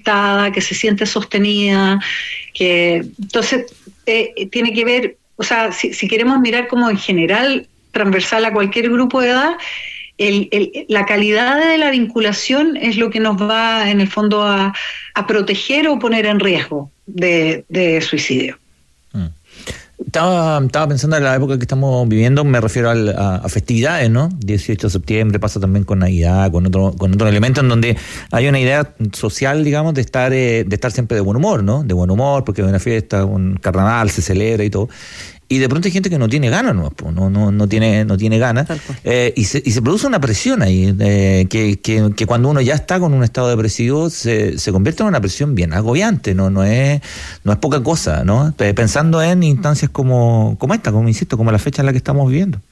aceptada, que se siente sostenida, que entonces tiene que ver, o sea, si queremos mirar como en general, transversal a cualquier grupo de edad, la calidad de la vinculación es lo que nos va en el fondo a proteger o poner en riesgo de suicidio. Estaba pensando en la época que estamos viviendo, me refiero a festividades, ¿no? 18 de septiembre pasa también con Navidad, con otro elemento en donde hay una idea social, digamos, de estar siempre de buen humor, ¿no? De buen humor, porque es una fiesta, un carnaval, se celebra y todo. Y de pronto hay gente que no tiene ganas, no tiene ganas, y se produce una presión ahí, que cuando uno ya está con un estado depresivo se convierte en una presión bien agobiante, no es poca cosa, ¿no? Pensando en instancias como esta, como insisto, como la fecha en la que estamos viviendo.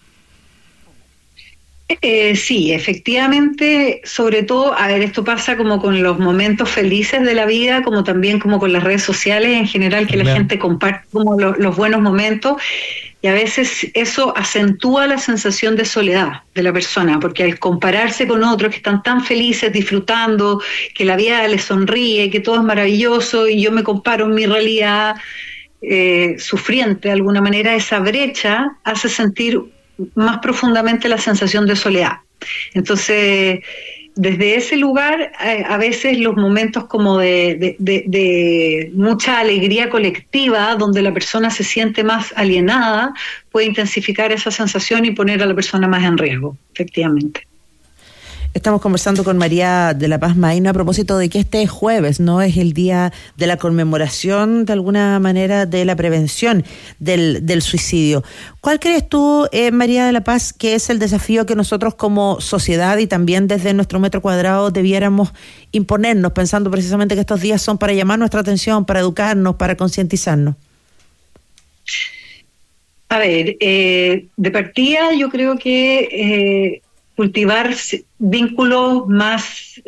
Sí, efectivamente, sobre todo, a ver, esto pasa como con los momentos felices de la vida, como también como con las redes sociales en general, que la gente comparte como los buenos momentos, y a veces eso acentúa la sensación de soledad de la persona, porque al compararse con otros que están tan felices, disfrutando, que la vida les sonríe, que todo es maravilloso, y yo me comparo en mi realidad sufriente de alguna manera, esa brecha hace sentir más profundamente la sensación de soledad. Entonces, desde ese lugar, a veces los momentos como de mucha alegría colectiva, donde la persona se siente más alienada, puede intensificar esa sensación y poner a la persona más en riesgo, efectivamente. Estamos conversando con María de la Paz Maíno a propósito de que este jueves no es el día de la conmemoración, de alguna manera, de la prevención del suicidio. ¿Cuál crees tú, María de la Paz, que es el desafío que nosotros como sociedad y también desde nuestro metro cuadrado debiéramos imponernos, pensando precisamente que estos días son para llamar nuestra atención, para educarnos, para concientizarnos? A ver, de partida yo creo que cultivar vínculos más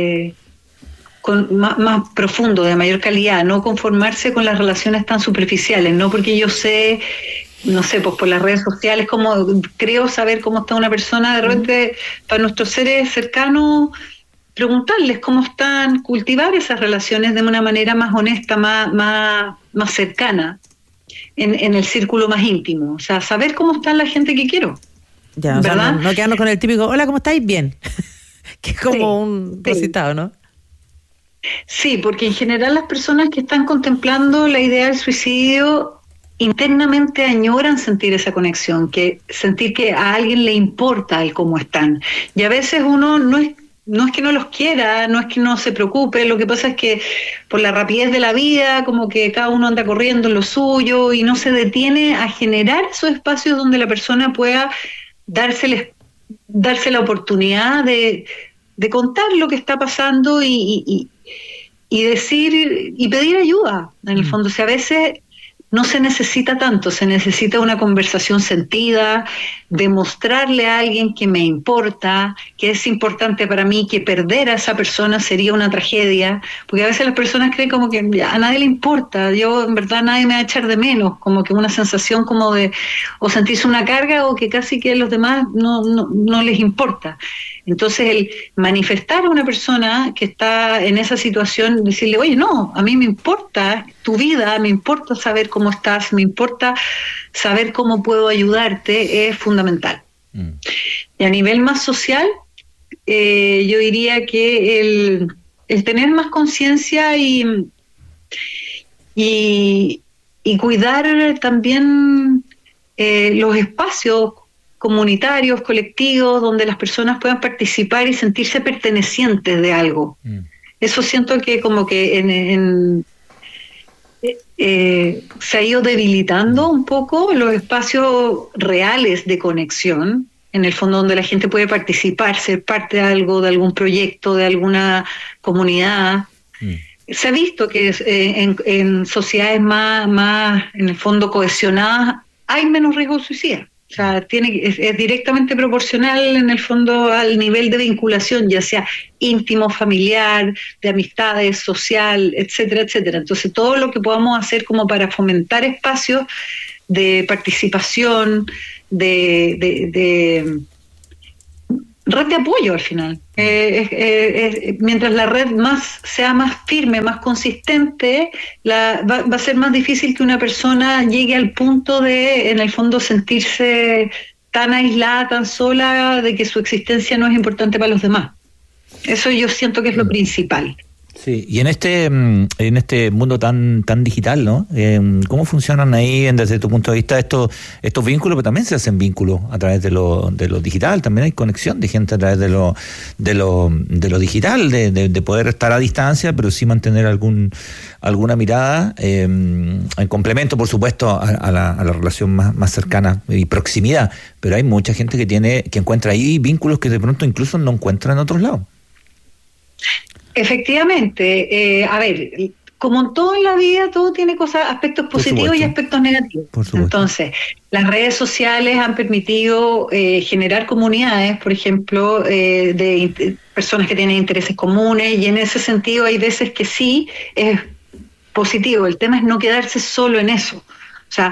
profundos, de mayor calidad, no conformarse con las relaciones tan superficiales, no porque yo sé, no sé, pues por las redes sociales, como creo saber cómo está una persona, de repente para nuestros seres cercanos, preguntarles cómo están, cultivar esas relaciones de una manera más honesta, más cercana, en el círculo más íntimo, o sea, saber cómo está la gente que quiero. Ya, o sea, no quedarnos con el típico, hola, ¿cómo estáis? Bien. Que es como un recitado, ¿no? Sí, porque en general las personas que están contemplando la idea del suicidio internamente añoran sentir esa conexión, que sentir que a alguien le importa el cómo están. Y a veces uno no es que no los quiera, no es que no se preocupe, lo que pasa es que por la rapidez de la vida, como que cada uno anda corriendo en lo suyo y no se detiene a generar esos espacios donde la persona pueda darse la oportunidad de contar lo que está pasando y decir y pedir ayuda, en el fondo. O sea, a veces no se necesita tanto, se necesita una conversación sentida, demostrarle a alguien que me importa, que es importante para mí, que perder a esa persona sería una tragedia, porque a veces las personas creen como que a nadie le importa, yo en verdad nadie me va a echar de menos, como que una sensación como de o sentirse una carga o que casi que a los demás no les importa. Entonces el manifestar a una persona que está en esa situación, decirle, oye, no, a mí me importa tu vida, me importa saber cómo estás, me importa saber cómo puedo ayudarte, es fundamental. Y a nivel más social, yo diría que el tener más conciencia y cuidar también los espacios comunitarios, colectivos, donde las personas puedan participar y sentirse pertenecientes de algo. Eso siento que como que se ha ido debilitando un poco los espacios reales de conexión, en el fondo donde la gente puede participar, ser parte de algo, de algún proyecto, de alguna comunidad. Se ha visto que en sociedades más, en el fondo, cohesionadas, hay menos riesgo de suicidio. O sea, es directamente proporcional en el fondo al nivel de vinculación, ya sea íntimo, familiar, de amistades, social, etcétera, etcétera. Entonces, todo lo que podamos hacer como para fomentar espacios de participación, de red de apoyo al final. Mientras la red sea más firme, más consistente, va a ser más difícil que una persona llegue al punto de, en el fondo, sentirse tan aislada, tan sola, de que su existencia no es importante para los demás. Eso yo siento que es lo principal. Sí, y en este mundo tan digital, ¿no? ¿Cómo funcionan ahí, desde tu punto de vista, estos vínculos? Pero también se hacen vínculos a través de lo digital, también hay conexión de gente a través de lo digital, de poder estar a distancia, pero sí mantener alguna mirada, en complemento, por supuesto, a la relación más cercana y proximidad. Pero hay mucha gente que encuentra ahí vínculos que de pronto incluso no encuentra en otros lados. Efectivamente, a ver, como en todo en la vida, todo tiene aspectos positivos y aspectos negativos. Entonces, las redes sociales han permitido generar comunidades, por ejemplo, de personas que tienen intereses comunes, y en ese sentido hay veces que sí es positivo. El tema es no quedarse solo en eso. O sea,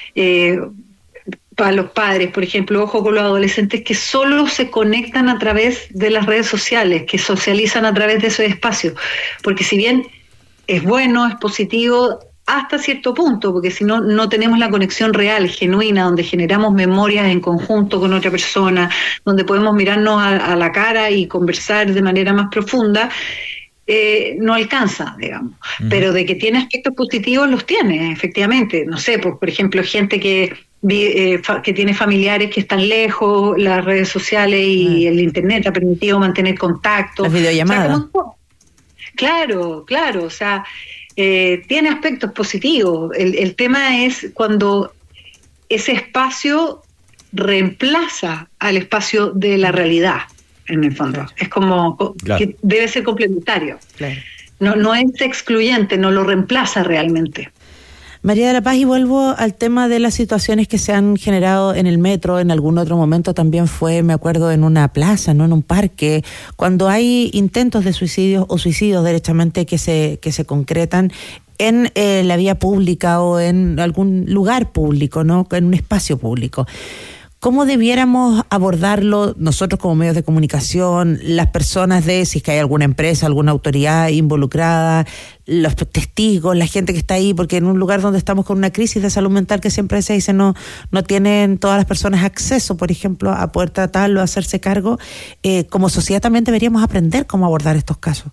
para los padres, por ejemplo, ojo con los adolescentes que solo se conectan a través de las redes sociales, que socializan a través de esos espacios, porque si bien es bueno, es positivo hasta cierto punto, porque si no, no tenemos la conexión real, genuina, donde generamos memorias en conjunto con otra persona, donde podemos mirarnos a la cara y conversar de manera más profunda, no alcanza, digamos. Pero de que tiene aspectos positivos, los tiene, efectivamente. No sé, pues, por ejemplo, gente que tiene familiares que están lejos, las redes sociales y el internet ha permitido mantener contacto. Las videollamadas. O sea, claro, o sea, tiene aspectos positivos. El tema es cuando ese espacio reemplaza al espacio de la realidad, en el fondo. Claro. Es como que debe ser complementario. Claro. No es excluyente, no lo reemplaza realmente. María de la Paz, y vuelvo al tema de las situaciones que se han generado en el metro. En algún otro momento también fue, me acuerdo, en una plaza, no en un parque, cuando hay intentos de suicidios o suicidios derechamente que se concretan en la vía pública o en algún lugar público, ¿no? En un espacio público. ¿Cómo debiéramos abordarlo nosotros como medios de comunicación, las personas si es que hay alguna empresa, alguna autoridad involucrada, los testigos, la gente que está ahí? Porque en un lugar donde estamos con una crisis de salud mental que siempre se dice no tienen todas las personas acceso, por ejemplo, a poder tratarlo, a hacerse cargo, como sociedad también deberíamos aprender cómo abordar estos casos.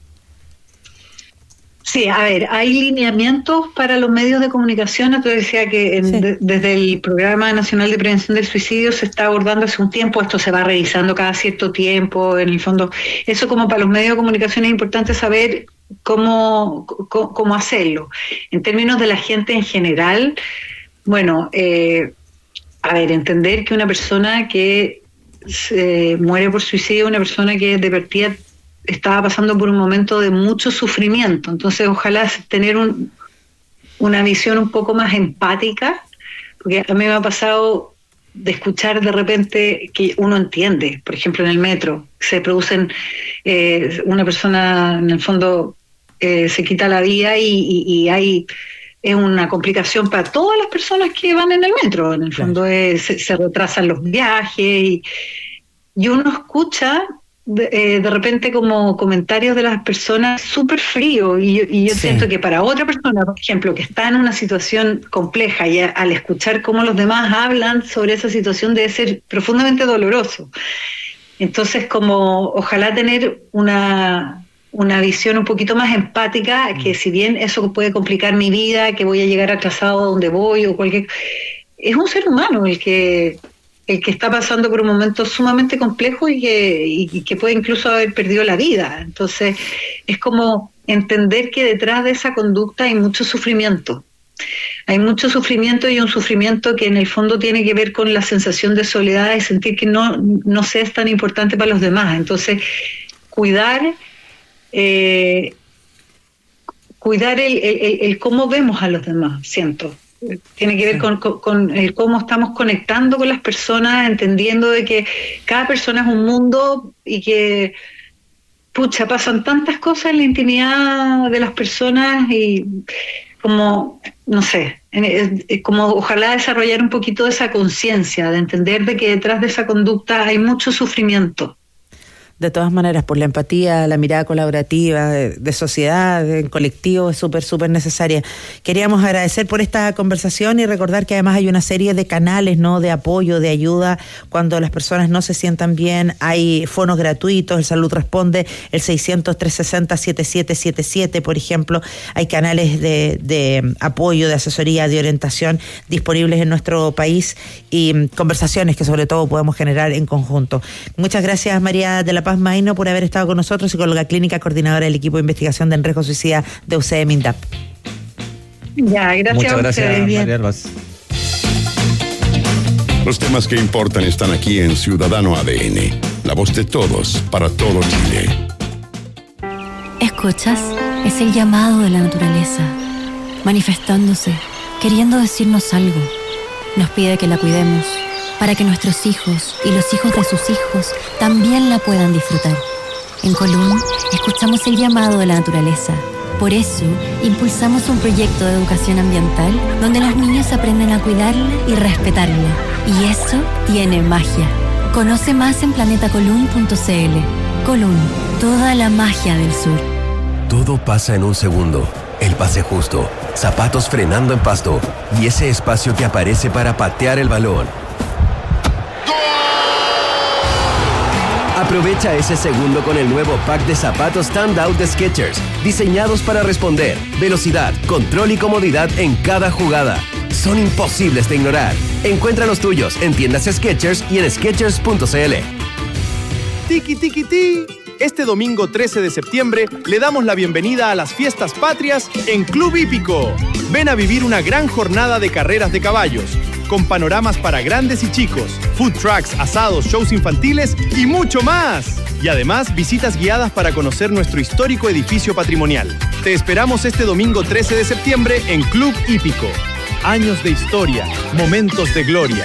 Sí, a ver, hay lineamientos para los medios de comunicación. Tú decías que desde el Programa Nacional de Prevención del Suicidio se está abordando hace un tiempo, esto se va revisando cada cierto tiempo, en el fondo. Eso como para los medios de comunicación es importante saber cómo hacerlo. En términos de la gente en general, bueno, a ver, entender que una persona que se muere por suicidio, una persona que de partida estaba pasando por un momento de mucho sufrimiento. Entonces, ojalá tener una visión un poco más empática, porque a mí me ha pasado de escuchar de repente que uno entiende, por ejemplo, en el metro, se producen, una persona en el fondo se quita la vida y es una complicación para todas las personas que van en el metro. En el fondo se retrasan los viajes y uno escucha de repente como comentarios de las personas súper frío y yo siento que para otra persona, por ejemplo, que está en una situación compleja y al escuchar cómo los demás hablan sobre esa situación debe ser profundamente doloroso. Entonces, como ojalá tener una visión un poquito más empática, que si bien eso puede complicar mi vida, que voy a llegar atrasado a donde voy o cualquier... Es un ser humano el que está pasando por un momento sumamente complejo y que puede incluso haber perdido la vida. Entonces, es como entender que detrás de esa conducta hay mucho sufrimiento. Hay mucho sufrimiento y un sufrimiento que en el fondo tiene que ver con la sensación de soledad y sentir que no se es tan importante para los demás. Entonces, cuidar el cómo vemos a los demás, siento. Tiene que ver con el cómo estamos conectando con las personas, entendiendo de que cada persona es un mundo y que pasan tantas cosas en la intimidad de las personas y como no sé, como ojalá desarrollar un poquito de esa conciencia, de entender de que detrás de esa conducta hay mucho sufrimiento. De todas maneras, por la empatía, la mirada colaborativa, de sociedad, en colectivo, es súper necesaria. Queríamos agradecer por esta conversación y recordar que además hay una serie de canales, ¿no?, de apoyo, de ayuda cuando las personas no se sientan bien. Hay fonos gratuitos, el Salud Responde, el 600-360-7777, por ejemplo. Hay canales de apoyo, de asesoría, de orientación disponibles en nuestro país y conversaciones que sobre todo podemos generar en conjunto. Muchas gracias, María de la Paz Maino, por haber estado con nosotros, psicóloga clínica, coordinadora del equipo de investigación de riesgo suicida de UCD MINDAP. Ya, gracias. Muchas gracias, María Albas. Los temas que importan están aquí en Ciudadano ADN, la voz de todos para todo Chile. ¿Escuchas? Es el llamado de la naturaleza, manifestándose, queriendo decirnos algo. Nos pide que la cuidemos, para que nuestros hijos y los hijos de sus hijos también la puedan disfrutar. En Colún, escuchamos el llamado de la naturaleza. Por eso, impulsamos un proyecto de educación ambiental donde los niños aprenden a cuidarla y respetarla. Y eso tiene magia. Conoce más en planetacolún.cl. Colún, toda la magia del sur. Todo pasa en un segundo. El pase justo, zapatos frenando en pasto y ese espacio que aparece para patear el balón. Aprovecha ese segundo con el nuevo pack de zapatos Standout de Skechers, diseñados para responder, velocidad, control y comodidad en cada jugada. Son imposibles de ignorar. Encuentra los tuyos en tiendas Skechers y en Skechers.cl. Tiki tiki ti. Este domingo 13 de septiembre le damos la bienvenida a las fiestas patrias en Club Hípico. Ven a vivir una gran jornada de carreras de caballos, con panoramas para grandes y chicos, food trucks, asados, shows infantiles y mucho más. Y además, visitas guiadas para conocer nuestro histórico edificio patrimonial. Te esperamos este domingo 13 de septiembre en Club Hípico. Años de historia, momentos de gloria.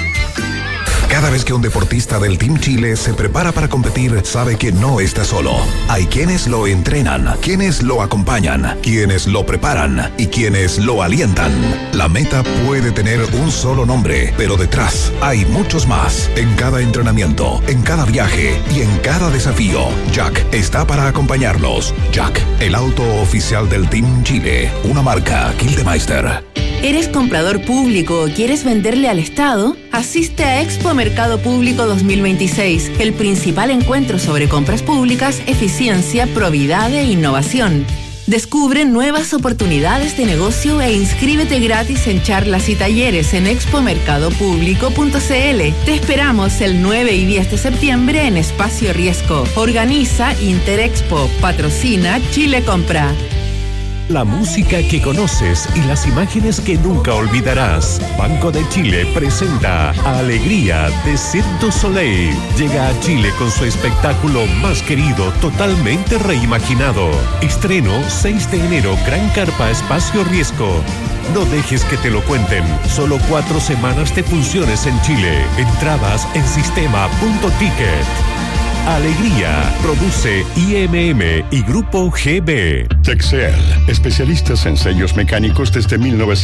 Cada vez que un deportista del Team Chile se prepara para competir, sabe que no está solo. Hay quienes lo entrenan, quienes lo acompañan, quienes lo preparan y quienes lo alientan. La meta puede tener un solo nombre, pero detrás hay muchos más. En cada entrenamiento, en cada viaje y en cada desafío, Jack está para acompañarlos. Jack, el auto oficial del Team Chile, una marca Gildemeister. ¿Eres comprador público o quieres venderle al Estado? Asiste a Expo Mercado Público 2026, el principal encuentro sobre compras públicas, eficiencia, probidad e innovación. Descubre nuevas oportunidades de negocio e inscríbete gratis en charlas y talleres en expomercadopublico.cl. Te esperamos el 9 y 10 de septiembre en Espacio Riesgo. Organiza Interexpo. Patrocina Chile Compra. La música que conoces y las imágenes que nunca olvidarás. Banco de Chile presenta Alegría de Cirque du Soleil. Llega a Chile con su espectáculo más querido, totalmente reimaginado. Estreno 6 de enero, Gran Carpa Espacio Riesgo. No dejes que te lo cuenten. Solo 4 semanas de funciones en Chile. Entradas en sistema.ticket. Alegría, produce IMM y Grupo GB. Texel, especialistas en sellos mecánicos desde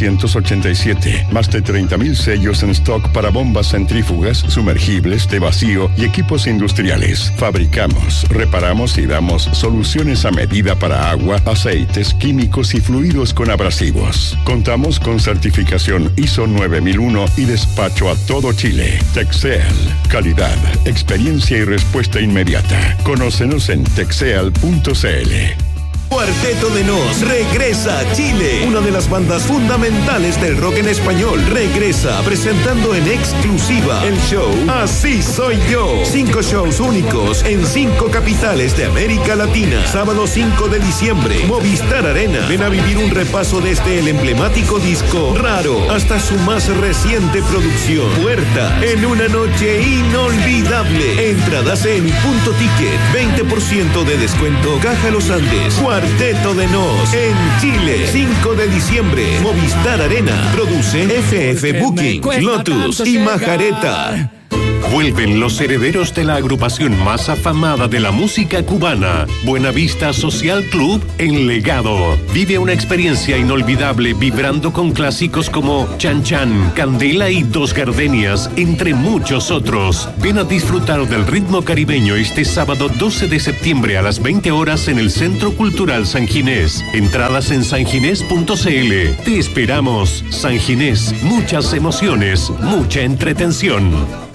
1987. Más de 30,000 sellos en stock para bombas centrífugas, sumergibles, de vacío y equipos industriales. Fabricamos, reparamos y damos soluciones a medida para agua, aceites, químicos y fluidos con abrasivos. Contamos con certificación ISO 9001 y despacho a todo Chile. Texel, calidad, experiencia y respuesta inmediata. Conócenos en texeal.cl. Cuarteto de Nos regresa a Chile. Una de las bandas fundamentales del rock en español regresa presentando en exclusiva el show Así Soy Yo. 5 shows únicos en 5 capitales de América Latina. Sábado 5 de diciembre, Movistar Arena. Ven a vivir un repaso desde el emblemático disco Raro hasta su más reciente producción Puerta, en una noche inolvidable. Entradas en Punto Ticket, 20% de descuento. Caja Los Andes. Cuarteto de Nos en Chile, 5 de diciembre, Movistar Arena. Produce FF Booking, Lotus y Majareta. Vuelven los herederos de la agrupación más afamada de la música cubana, Buenavista Social Club en Legado. Vive una experiencia inolvidable vibrando con clásicos como Chan Chan, Candela y Dos Gardenias, entre muchos otros. Ven a disfrutar del ritmo caribeño este sábado 12 de septiembre a las 20 horas en el Centro Cultural San Ginés. Entradas en sanginés.cl. Te esperamos. San Ginés, muchas emociones, mucha entretención.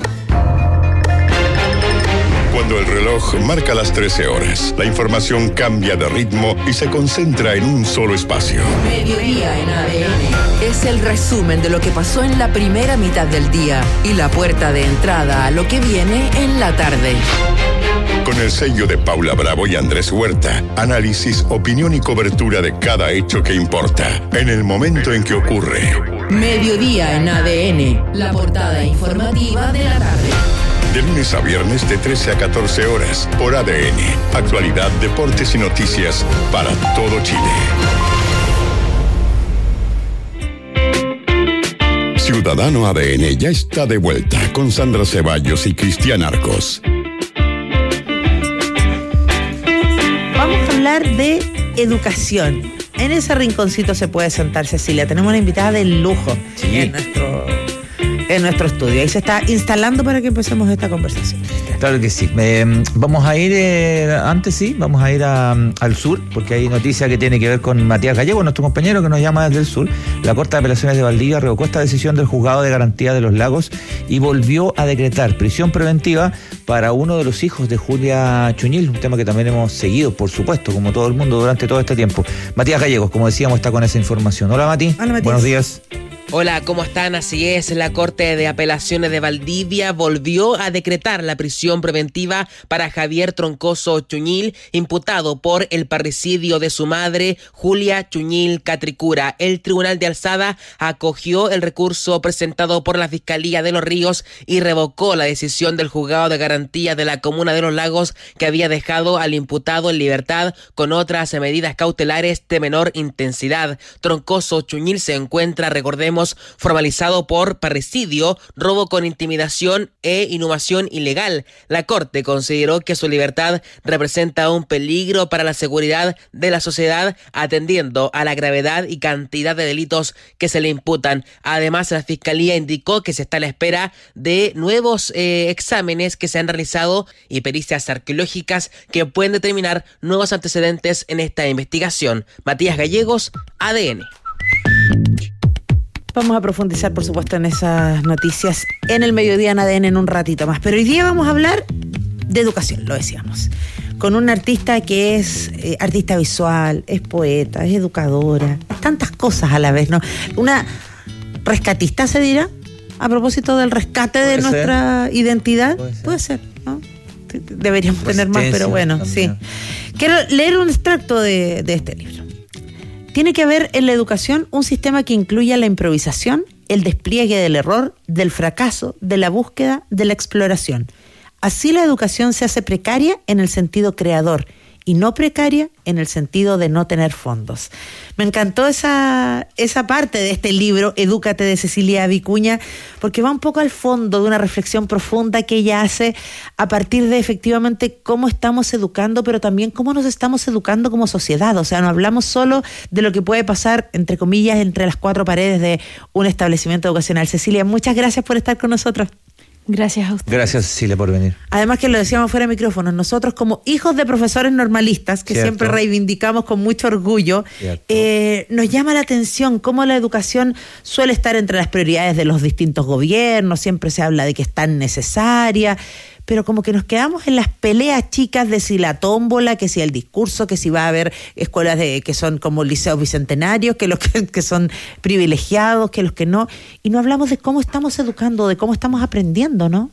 Cuando el reloj marca las 13 horas, la información cambia de ritmo y se concentra en un solo espacio. Mediodía en ADN. Es el resumen de lo que pasó en la primera mitad del día y la puerta de entrada a lo que viene en la tarde. Con el sello de Paula Bravo y Andrés Huerta, análisis, opinión y cobertura de cada hecho que importa, en el momento en que ocurre. Mediodía en ADN, la portada informativa de la tarde. De lunes a viernes de 13 a 14 horas por ADN. Actualidad, deportes y noticias para todo Chile. Ciudadano ADN ya está de vuelta con Sandra Ceballos y Cristian Arcos. Vamos a hablar de educación. En ese rinconcito se puede sentar Cecilia. Tenemos una invitada de lujo en nuestro estudio. Ahí se está instalando para que empecemos esta conversación. Claro que sí. Vamos a ir, vamos a ir al sur, porque hay noticia que tiene que ver con Matías Gallego, nuestro compañero que nos llama desde el sur. La Corte de Apelaciones de Valdivia revocó esta decisión del Juzgado de Garantía de los Lagos y volvió a decretar prisión preventiva para uno de los hijos de Julia Chuñil, un tema que también hemos seguido, por supuesto, como todo el mundo durante todo este tiempo. Matías Gallegos, como decíamos, está con esa información. Hola, Mati. Hola, Matías. Buenos días. Hola, ¿cómo están? Así es, la Corte de Apelaciones de Valdivia volvió a decretar la prisión preventiva para Javier Troncoso Chuñil, imputado por el parricidio de su madre, Julia Chuñil Catricura. El Tribunal de Alzada acogió el recurso presentado por la Fiscalía de Los Ríos y revocó la decisión del Juzgado de Garantía de la Comuna de Los Lagos, que había dejado al imputado en libertad con otras medidas cautelares de menor intensidad. Troncoso Chuñil se encuentra, recordemos, formalizado por parricidio, robo con intimidación e inhumación ilegal. La Corte consideró que su libertad representa un peligro para la seguridad de la sociedad, atendiendo a la gravedad y cantidad de delitos que se le imputan. Además, la Fiscalía indicó que se está a la espera de nuevos exámenes que se han realizado y pericias arqueológicas que pueden determinar nuevos antecedentes en esta investigación. Matías Gallegos, ADN. Vamos a profundizar, por supuesto, en esas noticias en el mediodía en ADN en un ratito más. Pero hoy día vamos a hablar de educación, lo decíamos, con una artista que es artista visual, es poeta, es educadora, tantas cosas a la vez, ¿no? Una rescatista, se dirá, a propósito del rescate de nuestra identidad. Puede ser, ¿no? Deberíamos tener más, pero bueno, también. Sí. Quiero leer un extracto de este libro. Tiene que haber en la educación un sistema que incluya la improvisación, el despliegue del error, del fracaso, de la búsqueda, de la exploración. Así la educación se hace precaria en el sentido creador y no precaria en el sentido de no tener fondos. Me encantó esa parte de este libro, Edúcate, de Cecilia Vicuña, porque va un poco al fondo de una reflexión profunda que ella hace a partir de efectivamente cómo estamos educando, pero también cómo nos estamos educando como sociedad. O sea, no hablamos solo de lo que puede pasar, entre comillas, entre las cuatro paredes de un establecimiento educacional. Cecilia, muchas gracias por estar con nosotros. Gracias a usted. Gracias, Cecilia, por venir. Además que lo decíamos fuera de micrófono, nosotros como hijos de profesores normalistas, que siempre reivindicamos con mucho orgullo, nos llama la atención cómo la educación suele estar entre las prioridades de los distintos gobiernos, siempre se habla de que es tan necesaria, pero como que nos quedamos en las peleas chicas de si la tómbola, que si el discurso, que si va a haber escuelas que son como liceos bicentenarios, que los que son privilegiados, que los que no, y no hablamos de cómo estamos educando, de cómo estamos aprendiendo, ¿no?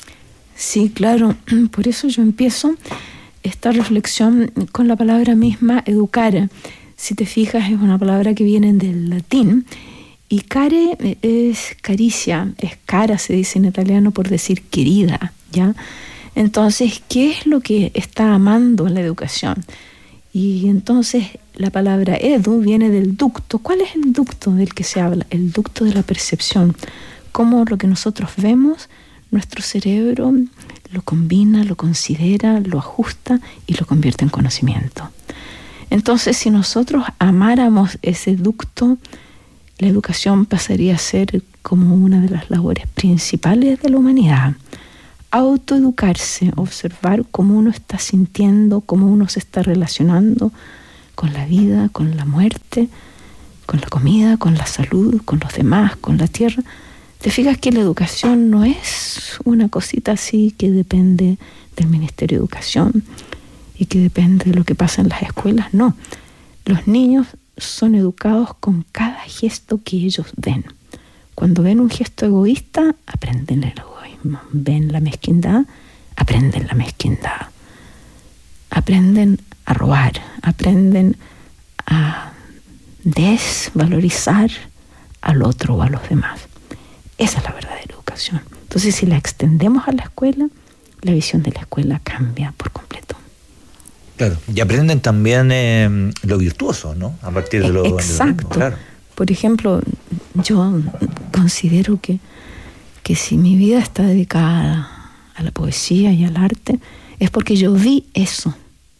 Sí, claro, por eso yo empiezo esta reflexión con la palabra misma, educar. Si te fijas, es una palabra que viene del latín, y care es caricia, es cara, se dice en italiano por decir querida, ¿ya? Entonces, ¿qué es lo que está amando en la educación? Y entonces la palabra edu viene del ducto. ¿Cuál es el ducto del que se habla? El ducto de la percepción. Cómo lo que nosotros vemos nuestro cerebro lo combina, lo considera, lo ajusta y lo convierte en conocimiento. Entonces, si nosotros amáramos ese ducto, la educación pasaría a ser como una de las labores principales de la humanidad. Autoeducarse, observar cómo uno está sintiendo, cómo uno se está relacionando con la vida, con la muerte, con la comida, con la salud, con los demás, con la tierra. Te fijas que la educación no es una cosita así que depende del Ministerio de Educación y que depende de lo que pasa en las escuelas. No, los niños son educados con cada gesto que ellos ven. Cuando ven un gesto egoísta, aprenden el egoísmo. Ven la mezquindad, aprenden la mezquindad. Aprenden a robar, aprenden a desvalorizar al otro o a los demás. Esa es la verdadera educación. Entonces, si la extendemos a la escuela, la visión de la escuela cambia por completo. Claro, y aprenden también lo virtuoso, ¿no? A partir de lo... Exacto. Claro. Por ejemplo, yo considero que si mi vida está dedicada a la poesía y al arte, es porque yo vi eso.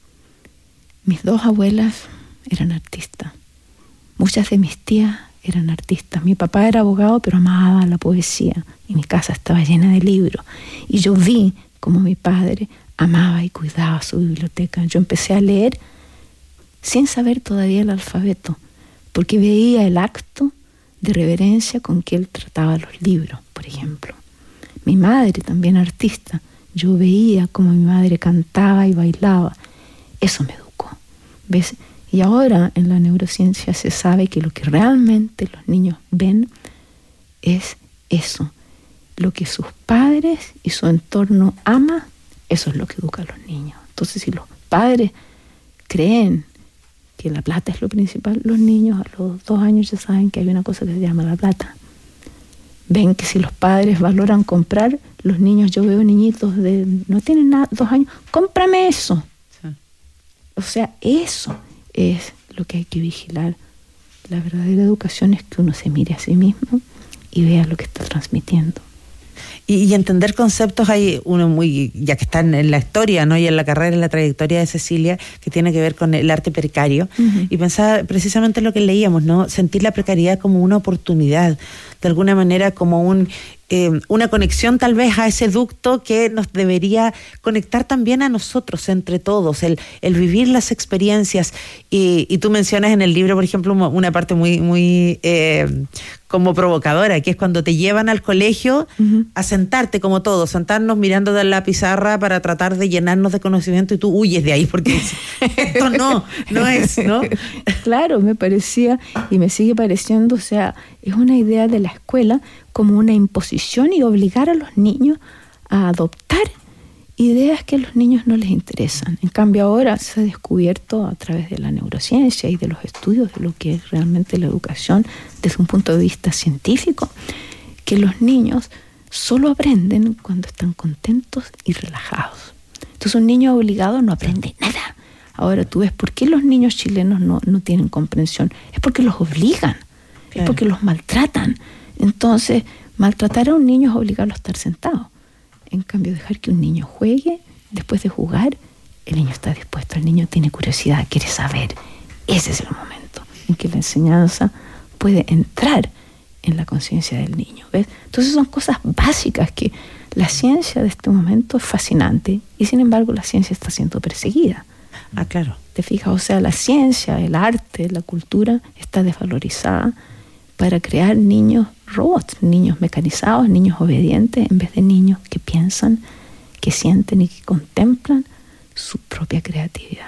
Mis dos abuelas eran artistas. Muchas de mis tías eran artistas. Mi papá era abogado, pero amaba la poesía. Y mi casa estaba llena de libros. Y yo vi cómo mi padre amaba y cuidaba su biblioteca. Yo empecé a leer sin saber todavía el alfabeto, porque veía el acto de reverencia con que él trataba los libros, por ejemplo. Mi madre, también artista, yo veía cómo mi madre cantaba y bailaba. Eso me educó, ¿ves? Y ahora en la neurociencia se sabe que lo que realmente los niños ven es eso. Lo que sus padres y su entorno ama, eso es lo que educa a los niños. Entonces, si los padres creen que la plata es lo principal, los niños a los 2 años ya saben que hay una cosa que se llama la plata. Ven que si los padres valoran comprar, los niños, yo veo niñitos de no tienen nada, 2 años, cómprame eso. Sí. O sea, eso es lo que hay que vigilar. La verdadera educación es que uno se mire a sí mismo y vea lo que está transmitiendo. Y entender conceptos, hay uno muy, ya que están en la historia, ¿no? Y en la carrera, en la trayectoria de Cecilia, que tiene que ver con el arte precario, y pensar precisamente en lo que leíamos, ¿no? Sentir la precariedad como una oportunidad, de alguna manera como una conexión tal vez a ese ducto que nos debería conectar también a nosotros, entre todos, el vivir las experiencias. Y tú mencionas en el libro, por ejemplo, una parte muy como provocadora, que es cuando te llevan al colegio a sentarte como todos, sentarnos mirando de la pizarra para tratar de llenarnos de conocimiento y tú huyes de ahí porque esto no es, ¿no? Claro, me parecía y me sigue pareciendo, o sea, es una idea de la escuela como una imposición y obligar a los niños a adoptar ideas que a los niños no les interesan. En cambio, ahora se ha descubierto a través de la neurociencia y de los estudios de lo que es realmente la educación desde un punto de vista científico, que los niños solo aprenden cuando están contentos y relajados. Entonces, un niño obligado no aprende nada. Ahora tú ves por qué los niños chilenos no tienen comprensión. Es porque los obligan, claro. Es porque los maltratan. Entonces, maltratar a un niño es obligarlo a estar sentado. En cambio, dejar que un niño juegue, después de jugar, el niño está dispuesto, el niño tiene curiosidad, quiere saber. Ese es el momento en que la enseñanza puede entrar en la conciencia del niño, ¿ves? Entonces son cosas básicas que la ciencia de este momento es fascinante y sin embargo la ciencia está siendo perseguida. Ah, claro. ¿Te fijas? O sea, la ciencia, el arte, la cultura está desvalorizada para crear niños robots, niños mecanizados, niños obedientes, en vez de niños que piensan, que sienten y que contemplan su propia creatividad.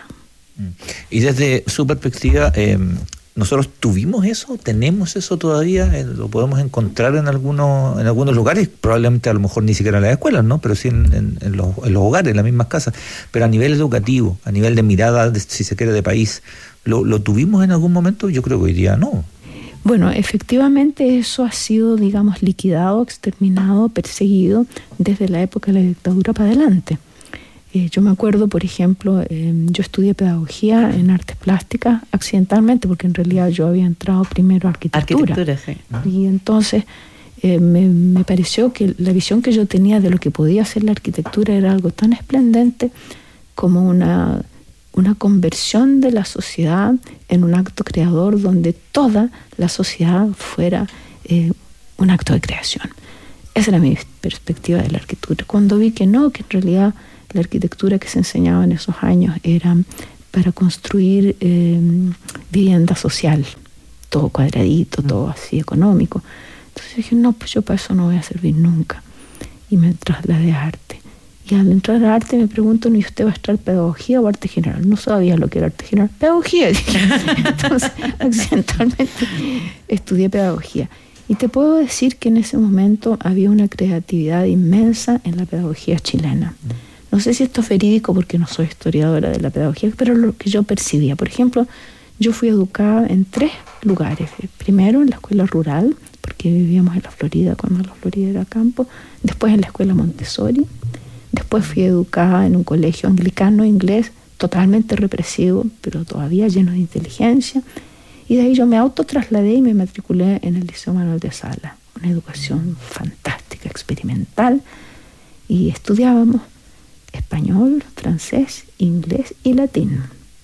Y desde su perspectiva, ¿nosotros tuvimos eso? ¿Tenemos eso todavía? ¿Lo podemos encontrar en algunos lugares? Probablemente a lo mejor ni siquiera en las escuelas, ¿no? Pero sí en los hogares, en las mismas casas. Pero a nivel educativo, a nivel de mirada, si se quiere, de país, ¿lo tuvimos en algún momento? Yo creo que hoy día no. Bueno, efectivamente eso ha sido, digamos, liquidado, exterminado, perseguido desde la época de la dictadura para adelante. Yo me acuerdo, por ejemplo, yo estudié pedagogía en artes plásticas accidentalmente, porque en realidad yo había entrado primero a arquitectura. Sí. Y entonces me pareció que la visión que yo tenía de lo que podía ser la arquitectura era algo tan esplendente como una conversión de la sociedad en un acto creador donde toda la sociedad fuera un acto de creación. Esa era mi perspectiva de la arquitectura. Cuando vi que no, que en realidad la arquitectura que se enseñaba en esos años era para construir vivienda social, todo cuadradito, todo así económico. Entonces dije, no, pues yo para eso no voy a servir nunca. Y me trasladé a arte. Y al entrar a arte me pregunto, ¿y usted va a estar pedagogía o arte general? No sabía lo que era arte general. Pedagogía. Entonces, accidentalmente estudié pedagogía. Y te puedo decir que en ese momento había una creatividad inmensa en la pedagogía chilena. No sé si esto es verídico porque no soy historiadora de la pedagogía, pero lo que yo percibía. Por ejemplo, yo fui educada en 3 lugares. Primero en la escuela rural, porque vivíamos en la Florida cuando la Florida era campo. Después en la escuela Montessori. Después fui educada en un colegio anglicano inglés, totalmente represivo, pero todavía lleno de inteligencia. Y de ahí yo me autotrasladé y me matriculé en el Liceo Manuel de Salas. Una educación fantástica, experimental. Y estudiábamos español, francés, inglés y latín.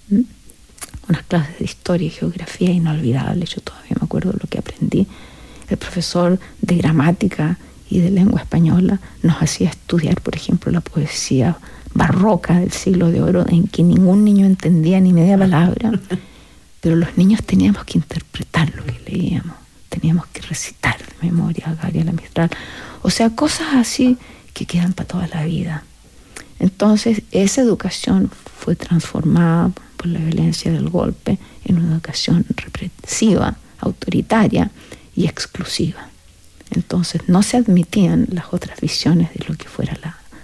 Unas clases de historia y geografía inolvidables. Yo todavía me acuerdo de lo que aprendí. El profesor de gramática y de lengua española nos hacía estudiar, por ejemplo, la poesía barroca del siglo de oro, en que ningún niño entendía ni media palabra, pero los niños teníamos que interpretar lo que leíamos, teníamos que recitar de memoria a Gabriela Mistral, o sea, cosas así que quedan para toda la vida. Entonces, esa educación fue transformada por la violencia del golpe en una educación represiva, autoritaria y exclusiva. Entonces no se admitían las otras visiones de lo que fuera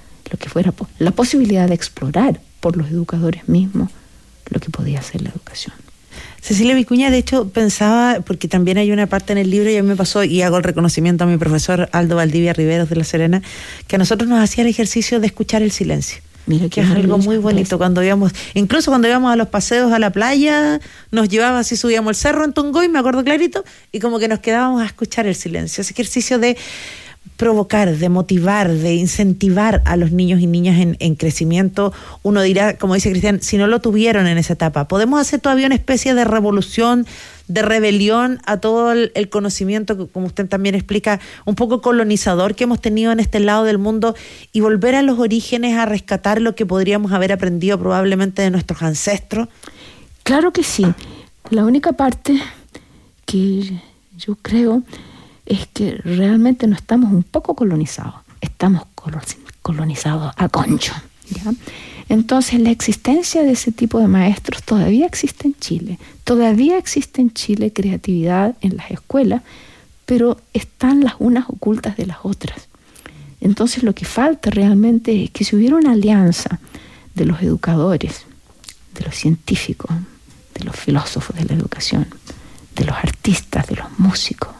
la posibilidad de explorar por los educadores mismos lo que podía ser la educación. Cecilia Vicuña, de hecho, pensaba, porque también hay una parte en el libro, y a mí me pasó, y hago el reconocimiento a mi profesor Aldo Valdivia Riveros de La Serena, que a nosotros nos hacía el ejercicio de escuchar el silencio. Mira, que es algo muy bonito. Cuando íbamos, incluso cuando íbamos a los paseos a la playa, nos llevaba así, subíamos el cerro en Tongoy, me acuerdo clarito, y como que nos quedábamos a escuchar el silencio. Ese ejercicio de provocar, de motivar, de incentivar a los niños y niñas en crecimiento. Uno dirá, como dice Cristian, si no lo tuvieron en esa etapa, podemos hacer todavía una especie de revolución, de rebelión a todo el conocimiento, como usted también explica, un poco colonizador que hemos tenido en este lado del mundo, y volver a los orígenes, a rescatar lo que podríamos haber aprendido probablemente de nuestros ancestros. Claro que sí. La única parte que yo creo es que realmente no estamos un poco colonizados, estamos colonizados a concho, ¿ya? Entonces la existencia de ese tipo de maestros todavía existe en Chile. Todavía existe en Chile creatividad en las escuelas, pero están las unas ocultas de las otras. Entonces lo que falta realmente es que si hubiera una alianza de los educadores, de los científicos, de los filósofos de la educación, de los artistas, de los músicos,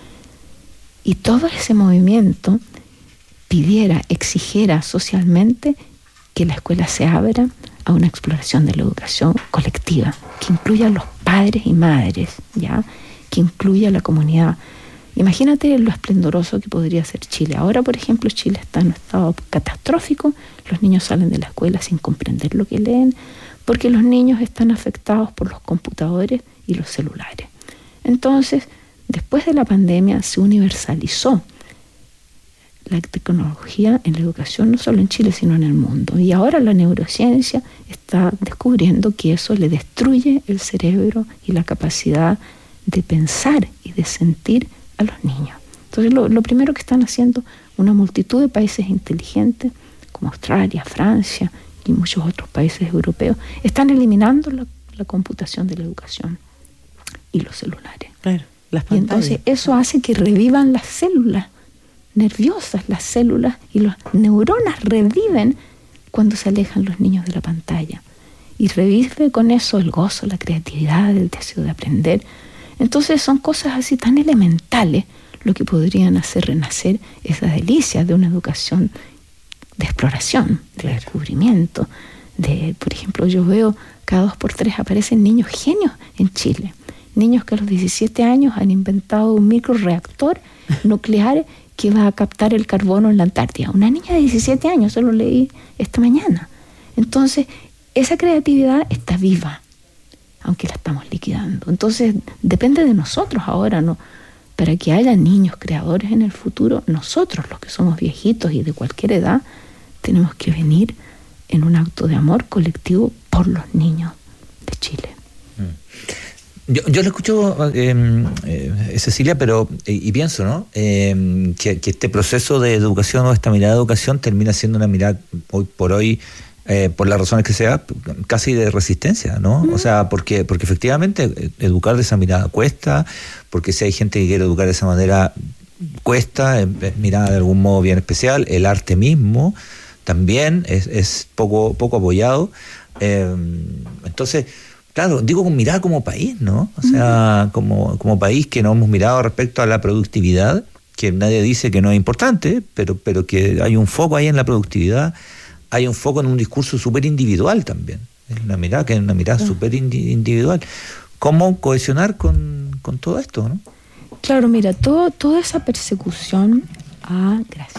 y todo ese movimiento pidiera, exigiera socialmente que la escuela se abra a una exploración de la educación colectiva, que incluya a los padres y madres, ¿ya? Que incluya a la comunidad. Imagínate lo esplendoroso que podría ser Chile. Ahora, por ejemplo, Chile está en un estado catastrófico, los niños salen de la escuela sin comprender lo que leen, porque los niños están afectados por los computadores y los celulares. Entonces, después de la pandemia se universalizó la tecnología en la educación, no solo en Chile, sino en el mundo. Y ahora la neurociencia está descubriendo que eso le destruye el cerebro y la capacidad de pensar y de sentir a los niños. Entonces, lo primero que están haciendo una multitud de países inteligentes, como Australia, Francia y muchos otros países europeos, están eliminando la computación de la educación y los celulares. Claro, las pantallas. Y entonces eso hace que revivan las células nerviosas, las células y las neuronas reviven cuando se alejan los niños de la pantalla, y revive con eso el gozo, la creatividad, el deseo de aprender. Entonces son cosas así tan elementales lo que podrían hacer renacer esa delicia de una educación de exploración, de descubrimiento. Por ejemplo, yo veo cada 2 por 3 aparecen niños genios en Chile, Niños que a los 17 años han inventado un microreactor nuclear que va a captar el carbono en la Antártida. Una niña de 17 años, eso lo leí esta mañana. Entonces, esa creatividad está viva, aunque la estamos liquidando. Entonces, depende de nosotros ahora, ¿no? Para que haya niños creadores en el futuro, nosotros, los que somos viejitos y de cualquier edad, tenemos que venir en un acto de amor colectivo por los niños de Chile. Yo lo escucho, Cecilia, pero y pienso, ¿no? Que este proceso de educación o esta mirada de educación termina siendo una mirada hoy por hoy, por las razones que sea, casi de resistencia, ¿no? O sea, porque efectivamente educar de esa mirada cuesta, porque si hay gente que quiere educar de esa manera cuesta, es mirada de algún modo bien especial. El arte mismo también es poco apoyado. Entonces, claro, digo con mirada como país, ¿no? O sea, como país que no hemos mirado respecto a la productividad, que nadie dice que no es importante, pero que hay un foco ahí en la productividad, hay un foco en un discurso súper individual también. Es una mirada súper individual. ¿Cómo cohesionar con todo esto, no? Claro, mira, toda esa persecución a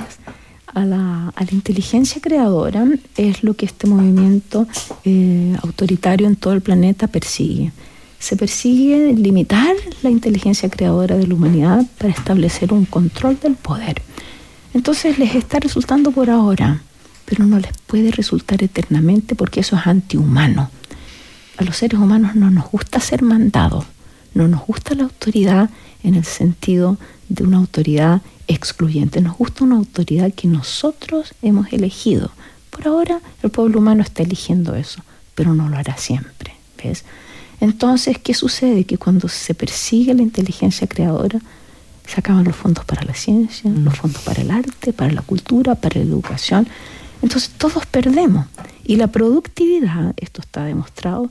la inteligencia creadora es lo que este movimiento autoritario en todo el planeta persigue. Se persigue limitar la inteligencia creadora de la humanidad para establecer un control del poder. Entonces les está resultando por ahora, pero no les puede resultar eternamente porque eso es antihumano. A los seres humanos no nos gusta ser mandados, no nos gusta la autoridad en el sentido de una autoridad excluyente. Nos gusta una autoridad que nosotros hemos elegido. Por ahora el pueblo humano está eligiendo eso, pero no lo hará siempre, ¿ves? Entonces, ¿qué sucede? Que cuando se persigue la inteligencia creadora, se acaban los fondos para la ciencia, los fondos para el arte, para la cultura, para la educación. Entonces todos perdemos. Y la productividad, esto está demostrado,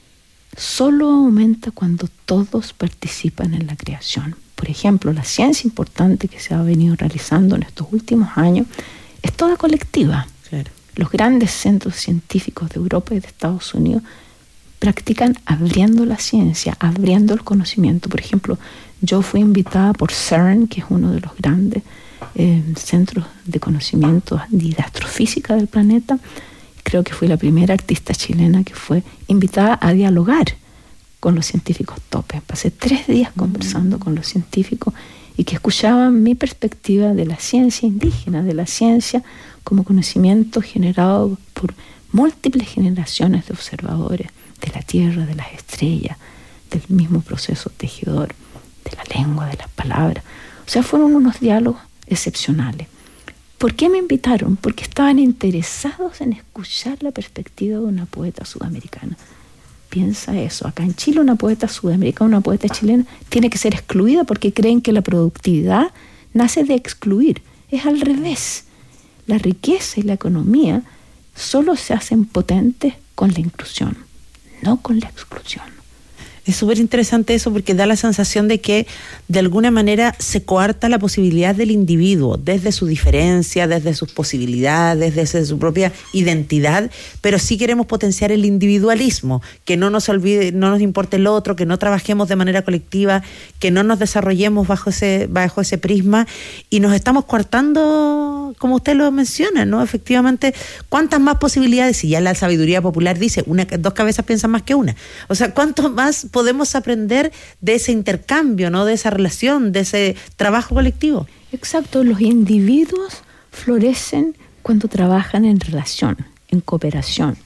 solo aumenta cuando todos participan en la creación. Por ejemplo, la ciencia importante que se ha venido realizando en estos últimos años es toda colectiva. Claro. Los grandes centros científicos de Europa y de Estados Unidos practican abriendo la ciencia, abriendo el conocimiento. Por ejemplo, yo fui invitada por CERN, que es uno de los grandes centros de conocimiento y de astrofísica del planeta. Creo que fui la primera artista chilena que fue invitada a dialogar con los científicos topes. Pasé 3 días conversando con los científicos y que escuchaban mi perspectiva de la ciencia indígena, de la ciencia como conocimiento generado por múltiples generaciones de observadores de la Tierra, de las estrellas, del mismo proceso tejedor, de la lengua, de las palabras. O sea, fueron unos diálogos excepcionales. ¿Por qué me invitaron? Porque estaban interesados en escuchar la perspectiva de una poeta sudamericana. Piensa eso. Acá en Chile una poeta sudamericana, una poeta chilena, tiene que ser excluida porque creen que la productividad nace de excluir. Es al revés. La riqueza y la economía solo se hacen potentes con la inclusión, no con la exclusión. Es súper interesante eso porque da la sensación de que de alguna manera se coarta la posibilidad del individuo desde su diferencia, desde sus posibilidades, desde su propia identidad, pero sí queremos potenciar el individualismo, que no nos olvide, no nos importe el otro, que no trabajemos de manera colectiva, que no nos desarrollemos bajo ese prisma y nos estamos coartando, como usted lo menciona, ¿no? Efectivamente, ¿cuántas más posibilidades? Si ya la sabiduría popular dice, 2 cabezas piensan más que una. O sea, ¿cuánto más podemos aprender de ese intercambio, ¿no? De esa relación, de ese trabajo colectivo? Exacto, los individuos florecen cuando trabajan en relación, en cooperación.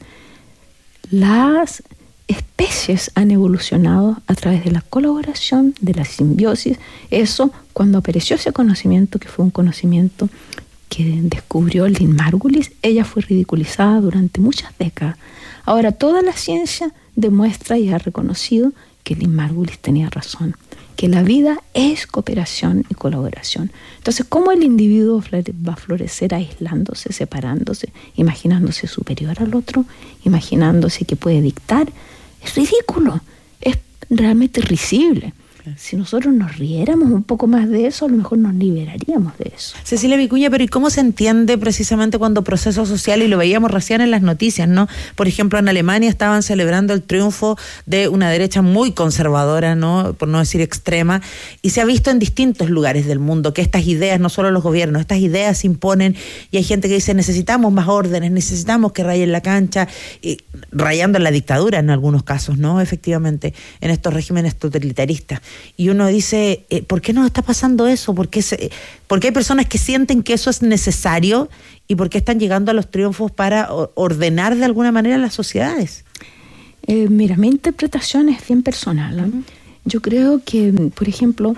Las especies han evolucionado a través de la colaboración, de la simbiosis. Eso, cuando apareció ese conocimiento, que fue un conocimiento que descubrió Lynn Margulis, ella fue ridiculizada durante muchas décadas. Ahora toda la ciencia demuestra y ha reconocido que Lynn Margulis tenía razón, que la vida es cooperación y colaboración. Entonces, ¿cómo el individuo va a florecer aislándose, separándose, imaginándose superior al otro, imaginándose que puede dictar? Es ridículo, es realmente risible. Si nosotros nos riéramos un poco más de eso, a lo mejor nos liberaríamos de eso. Cecilia Vicuña, pero ¿y cómo se entiende precisamente cuando proceso social, y lo veíamos recién en las noticias, ¿no? Por ejemplo, en Alemania estaban celebrando el triunfo de una derecha muy conservadora, ¿no? Por no decir extrema, y se ha visto en distintos lugares del mundo que estas ideas, no solo los gobiernos, estas ideas se imponen, y hay gente que dice necesitamos más órdenes, necesitamos que rayen la cancha, y rayando en la dictadura en algunos casos, ¿no? Efectivamente, en estos regímenes totalitaristas. Y uno dice, ¿por qué nos está pasando eso? ¿Por qué hay personas que sienten que eso es necesario? ¿Y por qué están llegando a los triunfos para ordenar de alguna manera las sociedades? Mira, mi interpretación es bien personal. Yo creo que, por ejemplo,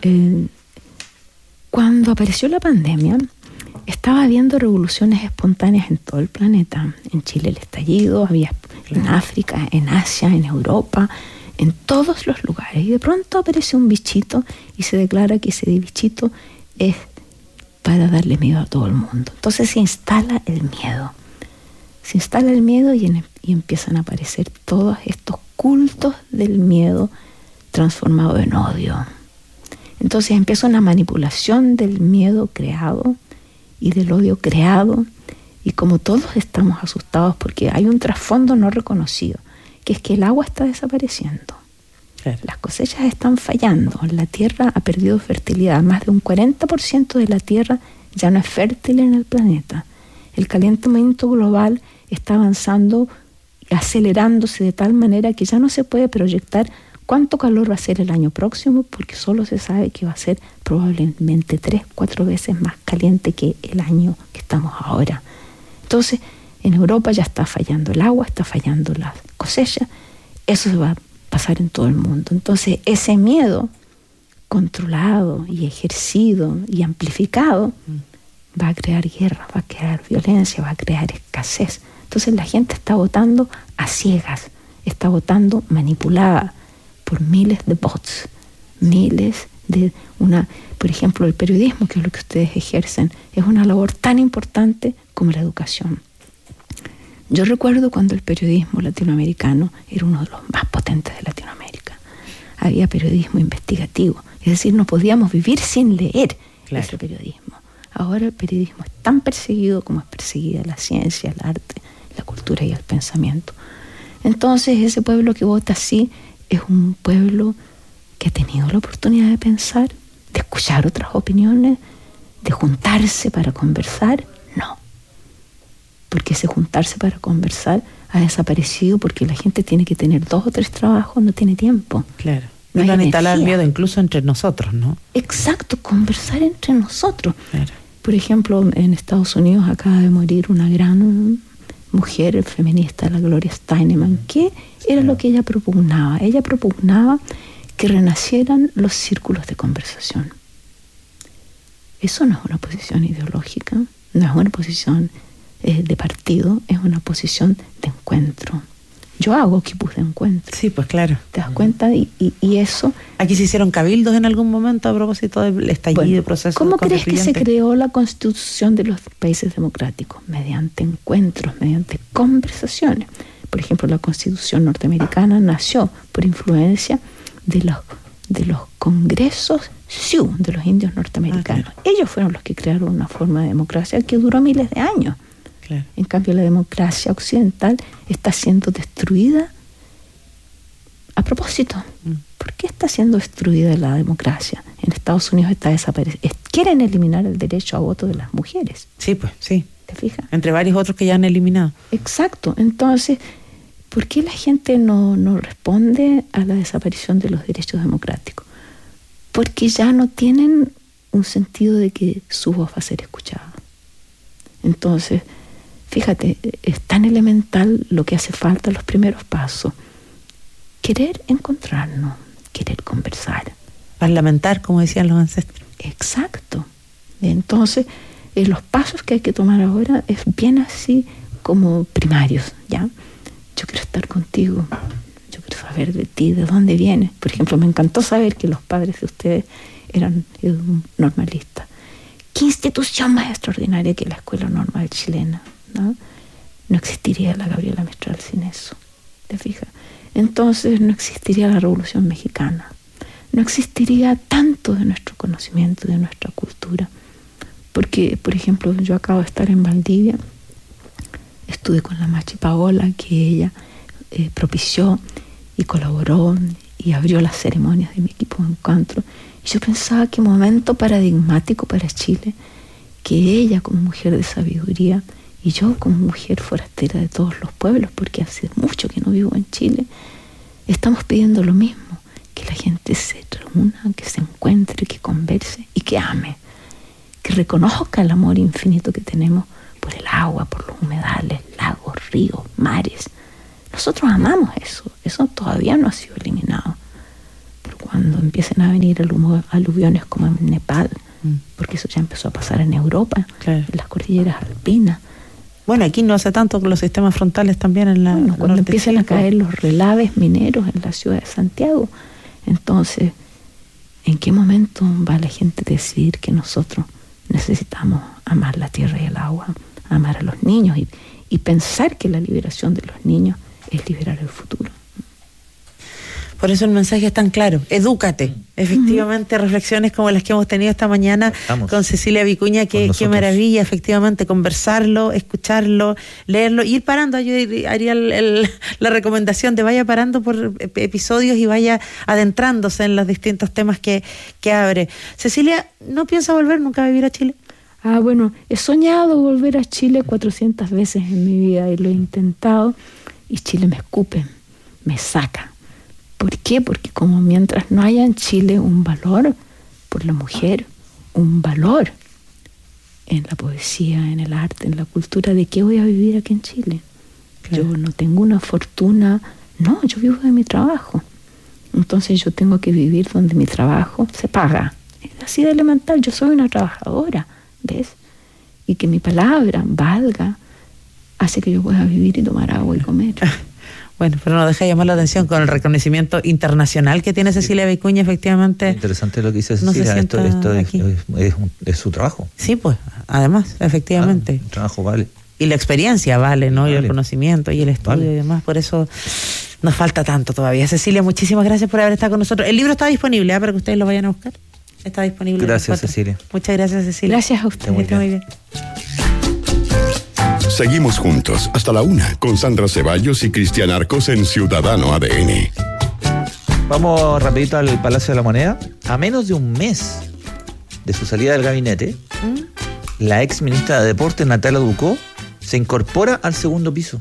cuando apareció la pandemia, estaba habiendo revoluciones espontáneas en todo el planeta. En Chile el estallido, había en África, en Asia, en Europa, en todos los lugares. Y de pronto aparece un bichito y se declara que ese bichito es para darle miedo a todo el mundo. Entonces se instala el miedo. Se instala el miedo y empiezan a aparecer todos estos cultos del miedo transformado en odio. Entonces empieza una manipulación del miedo creado y del odio creado, y como todos estamos asustados porque hay un trasfondo no reconocido, que es que el agua está desapareciendo. Claro. Las cosechas están fallando, la tierra ha perdido fertilidad, más de un 40% de la tierra ya no es fértil en el planeta. El calentamiento global está avanzando, acelerándose de tal manera que ya no se puede proyectar cuánto calor va a ser el año próximo, porque solo se sabe que va a ser probablemente 3-4 veces más caliente que el año que estamos ahora. Entonces, en Europa ya está fallando el agua, está fallando la cosecha, eso se va a pasar en todo el mundo. Entonces, ese miedo controlado y ejercido y amplificado va a crear guerra, va a crear violencia, va a crear escasez. Entonces, la gente está votando a ciegas, está votando manipulada por miles de bots, miles de por ejemplo, el periodismo, que es lo que ustedes ejercen, es una labor tan importante como la educación. Yo recuerdo cuando el periodismo latinoamericano era uno de los más potentes de Latinoamérica. Había periodismo investigativo, es decir, no podíamos vivir sin leer ese periodismo. Ahora el periodismo es tan perseguido como es perseguida la ciencia, el arte, la cultura y el pensamiento. Entonces, ese pueblo que vota así es un pueblo que ha tenido la oportunidad de pensar, de escuchar otras opiniones, de juntarse para conversar. No. Porque ese juntarse para conversar ha desaparecido porque la gente tiene que tener 2 o 3 trabajos, no tiene tiempo. Claro. No van a instalar miedo incluso entre nosotros, ¿no? Exacto, conversar entre nosotros. Claro. Por ejemplo, en Estados Unidos acaba de morir una gran mujer feminista, la Gloria Steinemann. ¿Qué era lo que ella propugnaba? Ella propugnaba que renacieran los círculos de conversación. Eso no es una posición ideológica, no es una posición de partido, es una posición de encuentro. Yo hago equipos de encuentro. Sí, pues claro. ¿Te das cuenta? Y eso... Aquí se hicieron cabildos en algún momento a propósito del estallido, proceso. ¿Cómo crees que se creó la Constitución de los países democráticos? Mediante encuentros, mediante conversaciones. Por ejemplo, la Constitución norteamericana nació por influencia de los congresos Sioux, de los indios norteamericanos. Claro. Ellos fueron los que crearon una forma de democracia que duró miles de años. Claro. En cambio, la democracia occidental está siendo destruida a propósito. ¿Por qué está siendo destruida la democracia? En Estados Unidos está desapareciendo. Quieren eliminar el derecho a voto de las mujeres. Sí, pues, sí. ¿Te fijas? Entre varios otros que ya han eliminado. Exacto. Entonces, ¿por qué la gente no responde a la desaparición de los derechos democráticos? Porque ya no tienen un sentido de que su voz va a ser escuchada. Entonces, fíjate, es tan elemental lo que hace falta, los primeros pasos. Querer encontrarnos, querer conversar. Parlamentar, como decían los ancestros. Exacto. Entonces, los pasos que hay que tomar ahora es bien así como primarios, ¿ya? Yo quiero estar contigo, yo quiero saber de ti, de dónde vienes. Por ejemplo, me encantó saber que los padres de ustedes eran normalistas. ¿Qué institución más extraordinaria que la Escuela Normal Chilena? No existiría la Gabriela Mistral sin eso, ¿te fijas? Entonces no existiría la Revolución Mexicana, no existiría tanto de nuestro conocimiento, de nuestra cultura. Porque, por ejemplo, yo acabo de estar en Valdivia, estuve con la Machi Paola, que ella propició y colaboró y abrió las ceremonias de mi equipo de encuentro. Y yo pensaba qué momento paradigmático para Chile, que ella como mujer de sabiduría y yo como mujer forastera de todos los pueblos, porque hace mucho que no vivo en Chile, estamos pidiendo lo mismo, que la gente se reúna, que se encuentre, que converse y que ame, que reconozca el amor infinito que tenemos por el agua, por los humedales, lagos, ríos, mares. Nosotros amamos eso todavía no ha sido eliminado. Pero cuando empiecen a venir aluviones como en Nepal, porque eso ya empezó a pasar en Europa, claro, en las cordilleras alpinas. Bueno, aquí no hace tanto con los sistemas frontales también en la... Bueno, cuando empiecen a caer los relaves mineros en la ciudad de Santiago, entonces, ¿en qué momento va la gente a decidir que nosotros necesitamos amar la tierra y el agua, amar a los niños y pensar que la liberación de los niños es liberar el futuro? Por eso el mensaje es tan claro, edúcate. Efectivamente, reflexiones como las que hemos tenido esta mañana con Cecilia Vicuña, qué maravilla, efectivamente, conversarlo, escucharlo, leerlo, ir parando. Yo haría la recomendación de vaya parando por episodios y vaya adentrándose en los distintos temas que abre. Cecilia, ¿no piensa volver nunca a vivir a Chile? Bueno, he soñado volver a Chile 400 veces en mi vida y lo he intentado, y Chile me escupe, me saca. ¿Por qué? Porque como mientras no haya en Chile un valor por la mujer, un valor en la poesía, en el arte, en la cultura, ¿de qué voy a vivir aquí en Chile? Claro. Yo no tengo una fortuna, no, yo vivo de mi trabajo. Entonces yo tengo que vivir donde mi trabajo se paga. Es así de elemental, yo soy una trabajadora, ¿ves? Y que mi palabra valga, hace que yo pueda vivir y tomar agua y comer. Bueno, pero no deja de llamar la atención con el reconocimiento internacional que tiene Cecilia Vicuña, efectivamente. Interesante lo que dice Cecilia, esto es su trabajo. Sí, pues, además, efectivamente. El trabajo vale. Y la experiencia vale, ¿no? Vale. Y el conocimiento y el estudio y demás, por eso nos falta tanto todavía. Cecilia, muchísimas gracias por haber estado con nosotros. El libro está disponible, para que ustedes lo vayan a buscar. Está disponible. Gracias, Cecilia. Muchas gracias, Cecilia. Gracias a ustedes. Muy bien. Seguimos juntos hasta la 1 con Sandra Ceballos y Cristian Arcos en Ciudadano ADN. Vamos rapidito al Palacio de la Moneda. A menos de un mes de su salida del gabinete, la ex ministra de Deportes, Natalia Ducó, se incorpora al segundo piso.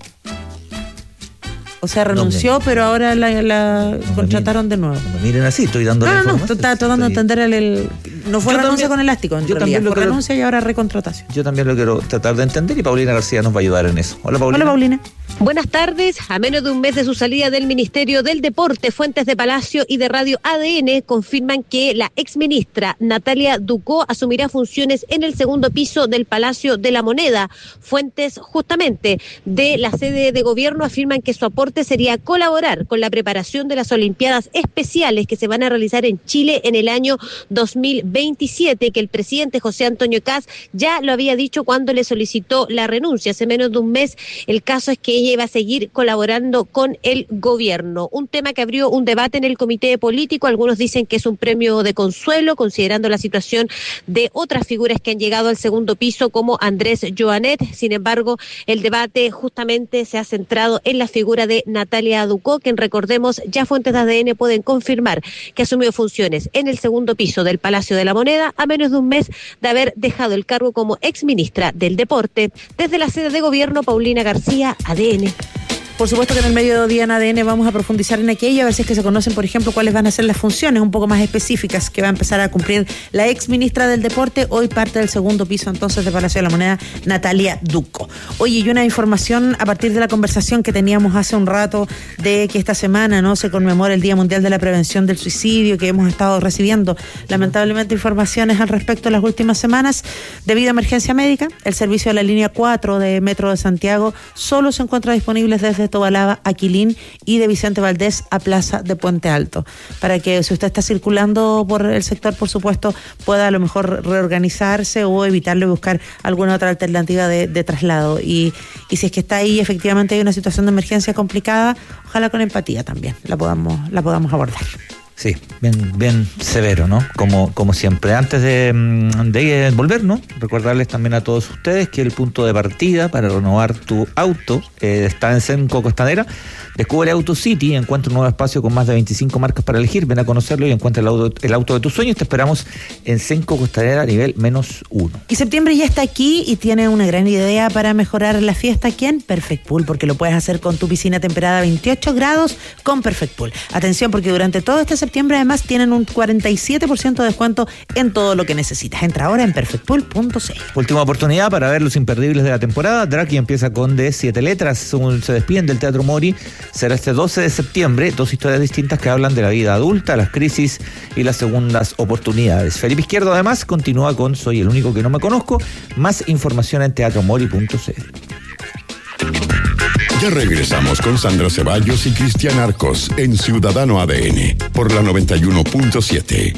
O sea, renunció, pero ahora la contrataron de nuevo. No miren así, estoy dando la información. No, estoy tratando de entender no fue renuncia con elástico, en realidad. Fue renuncia y ahora recontratación. Yo también lo quiero tratar de entender y Paulina García nos va a ayudar en eso. Hola, Paulina. Hola, Paulina. Buenas tardes. A menos de un mes de su salida del Ministerio del Deporte, fuentes de Palacio y de Radio ADN confirman que la exministra Natalia Ducó asumirá funciones en el segundo piso del Palacio de la Moneda. Fuentes justamente de la sede de gobierno afirman que su aporte sería colaborar con la preparación de las Olimpiadas Especiales que se van a realizar en Chile en el año 2027, que el presidente José Antonio Kast ya lo había dicho cuando le solicitó la renuncia hace menos de un mes. El caso es que ella iba a seguir colaborando con el gobierno. Un tema que abrió un debate en el comité político. Algunos dicen que es un premio de consuelo, considerando la situación de otras figuras que han llegado al segundo piso, como Andrés Joanet. Sin embargo, el debate justamente se ha centrado en la figura de Natalia Ducó, quien, recordemos, ya fuentes de ADN pueden confirmar que asumió funciones en el segundo piso del Palacio de la Moneda a menos de un mes de haber dejado el cargo como exministra del Deporte. Desde la sede de gobierno, Paulina García, ADN. Por supuesto que en el mediodía en ADN vamos a profundizar en aquello, a ver si es que se conocen, por ejemplo, cuáles van a ser las funciones un poco más específicas que va a empezar a cumplir la ex ministra del Deporte, hoy parte del segundo piso entonces de Palacio de la Moneda, Natalia Ducó. Oye, y una información a partir de la conversación que teníamos hace un rato de que esta semana no se conmemora el Día Mundial de la Prevención del Suicidio, que hemos estado recibiendo lamentablemente informaciones al respecto en las últimas semanas. Debido a emergencia médica, el servicio de la línea 4 de Metro de Santiago solo se encuentra disponible desde Tobalaba a Quilín y de Vicente Valdés a Plaza de Puente Alto, para que si usted está circulando por el sector, por supuesto, pueda a lo mejor reorganizarse o evitarlo y buscar alguna otra alternativa de traslado. Y si es que está ahí, efectivamente hay una situación de emergencia complicada, ojalá con empatía también la podamos abordar. Sí, bien severo, ¿no? Como siempre. Antes de volver, ¿no? Recordarles también a todos ustedes que el punto de partida para renovar tu auto está en Senco Costanera. Descubre AutoCity, encuentra un nuevo espacio con más de 25 marcas para elegir. Ven a conocerlo y encuentra el auto de tus sueños. Te esperamos en Senco Costanera nivel -1. Y septiembre ya está aquí y tiene una gran idea para mejorar la fiesta aquí en Perfect Pool, porque lo puedes hacer con tu piscina temperada a 28 grados con Perfect Pool. Atención, porque durante todo este septiembre además tienen un 47% de descuento en todo lo que necesitas. Entra ahora en perfectpool.cl. Última oportunidad para ver los imperdibles de la temporada. Draghi empieza con de 7 letras. Se despiden del Teatro Mori. Será este 12 de septiembre. 2 historias distintas que hablan de la vida adulta, las crisis y las segundas oportunidades. Felipe Izquierdo además continúa con Soy el único que no me conozco. Más información en teatromori.cl. Ya regresamos con Sandra Ceballos y Cristian Arcos en Ciudadano ADN por la 91.7.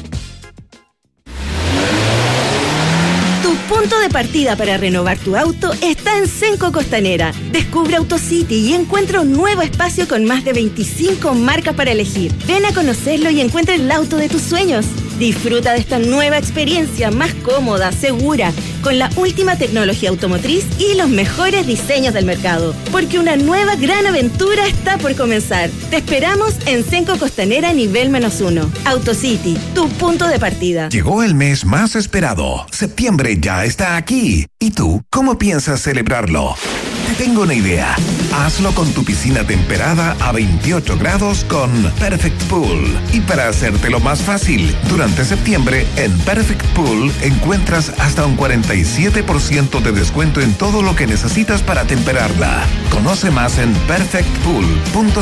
Punto de partida para renovar tu auto está en Senco Costanera. Descubre AutoCity y encuentra un nuevo espacio con más de 25 marcas para elegir. Ven a conocerlo y encuentra el auto de tus sueños. Disfruta de esta nueva experiencia más cómoda, segura, con la última tecnología automotriz y los mejores diseños del mercado. Porque una nueva gran aventura está por comenzar. Te esperamos en Senco Costanera nivel -1. AutoCity, tu punto de partida. Llegó el mes más esperado. Septiembre ya está aquí. ¿Y tú, cómo piensas celebrarlo? Te tengo una idea. Hazlo con tu piscina temperada a 28 grados con Perfect Pool. Y para hacértelo más fácil, durante septiembre en Perfect Pool encuentras hasta un 47% de descuento en todo lo que necesitas para temperarla. Conoce más en perfectpool.cl.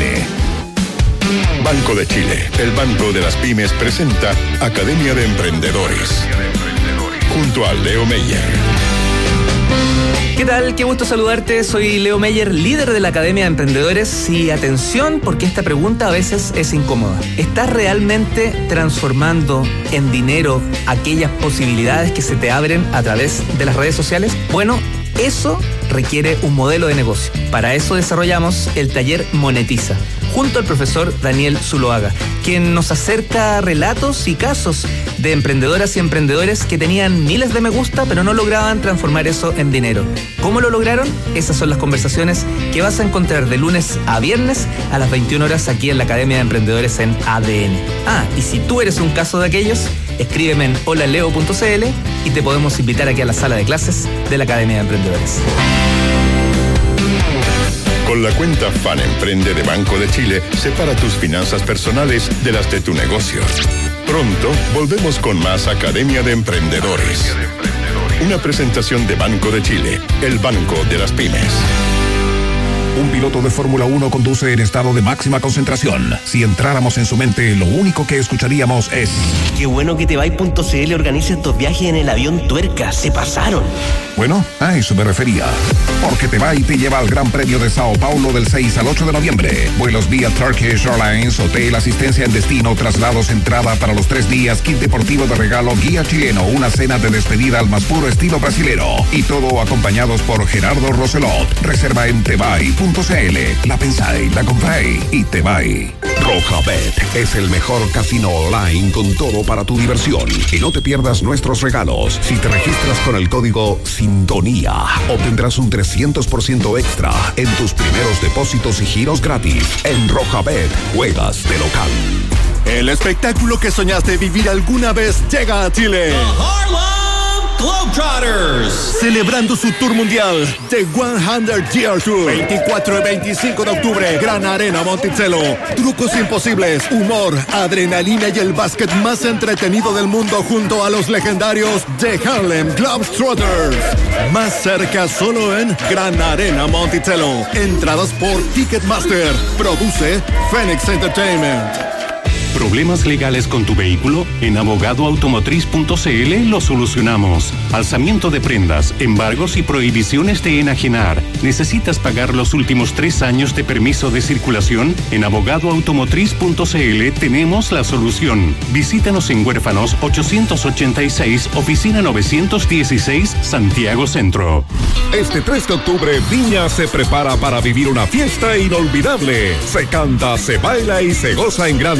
Banco de Chile, el banco de las pymes, presenta Academia de Emprendedores. Junto a Leo Meyer. ¿Qué tal? Qué gusto saludarte. Soy Leo Meyer, líder de la Academia de Emprendedores. Y atención, porque esta pregunta a veces es incómoda. ¿Estás realmente transformando en dinero aquellas posibilidades que se te abren a través de las redes sociales? Bueno, eso requiere un modelo de negocio. Para eso desarrollamos el taller Monetiza, junto al profesor Daniel Zuloaga, quien nos acerca relatos y casos de emprendedoras y emprendedores que tenían miles de me gusta, pero no lograban transformar eso en dinero. ¿Cómo lo lograron? Esas son las conversaciones que vas a encontrar de lunes a viernes a las 21 horas aquí en la Academia de Emprendedores en ADN. Y si tú eres un caso de aquellos, escríbeme en holaleo.cl y te podemos invitar aquí a la sala de clases de la Academia de Emprendedores. Con la cuenta Fan Emprende de Banco de Chile, separa tus finanzas personales de las de tu negocio. Pronto volvemos con más Academia de Emprendedores. Una presentación de Banco de Chile, el banco de las pymes. Un piloto de Fórmula 1 conduce en estado de máxima concentración. Si entráramos en su mente, lo único que escucharíamos es: qué bueno que Tebay.cl organice estos viajes en el avión Tuerca. Se pasaron. Bueno, a eso me refería. Porque Tebay te lleva al Gran Premio de Sao Paulo del 6 al 8 de noviembre. Vuelos vía Turkish Airlines, hotel, asistencia en destino, traslados, entrada para los 3 días, kit deportivo de regalo, guía chileno, una cena de despedida al más puro estilo brasilero. Y todo acompañados por Gerardo Roselot. Reserva en Tebay.cl. La pensáis, la compráis y Tebay. Rojabet es el mejor casino online con todo para tu diversión. Y no te pierdas nuestros regalos. Si te registras con el código SINTONÍA, obtendrás un 300% extra en tus primeros depósitos y giros gratis. En Rojabet, juegas de local. El espectáculo que soñaste vivir alguna vez llega a Chile. The Harlem Globetrotters, celebrando su tour mundial The 100 Year Tour, 24 y 25 de octubre, Gran Arena Monticello. Trucos imposibles, humor, adrenalina y el básquet más entretenido del mundo junto a los legendarios The Harlem Globetrotters. Más cerca solo en Gran Arena Monticello. Entradas por Ticketmaster. Produce Phoenix Entertainment. ¿Problemas legales con tu vehículo? En abogadoautomotriz.cl lo solucionamos. Alzamiento de prendas, embargos y prohibiciones de enajenar. ¿Necesitas pagar los últimos 3 años de permiso de circulación? En abogadoautomotriz.cl tenemos la solución. Visítanos en Huérfanos 886, oficina 916, Santiago Centro. Este 3 de octubre, Viña se prepara para vivir una fiesta inolvidable. Se canta, se baila y se goza en grande con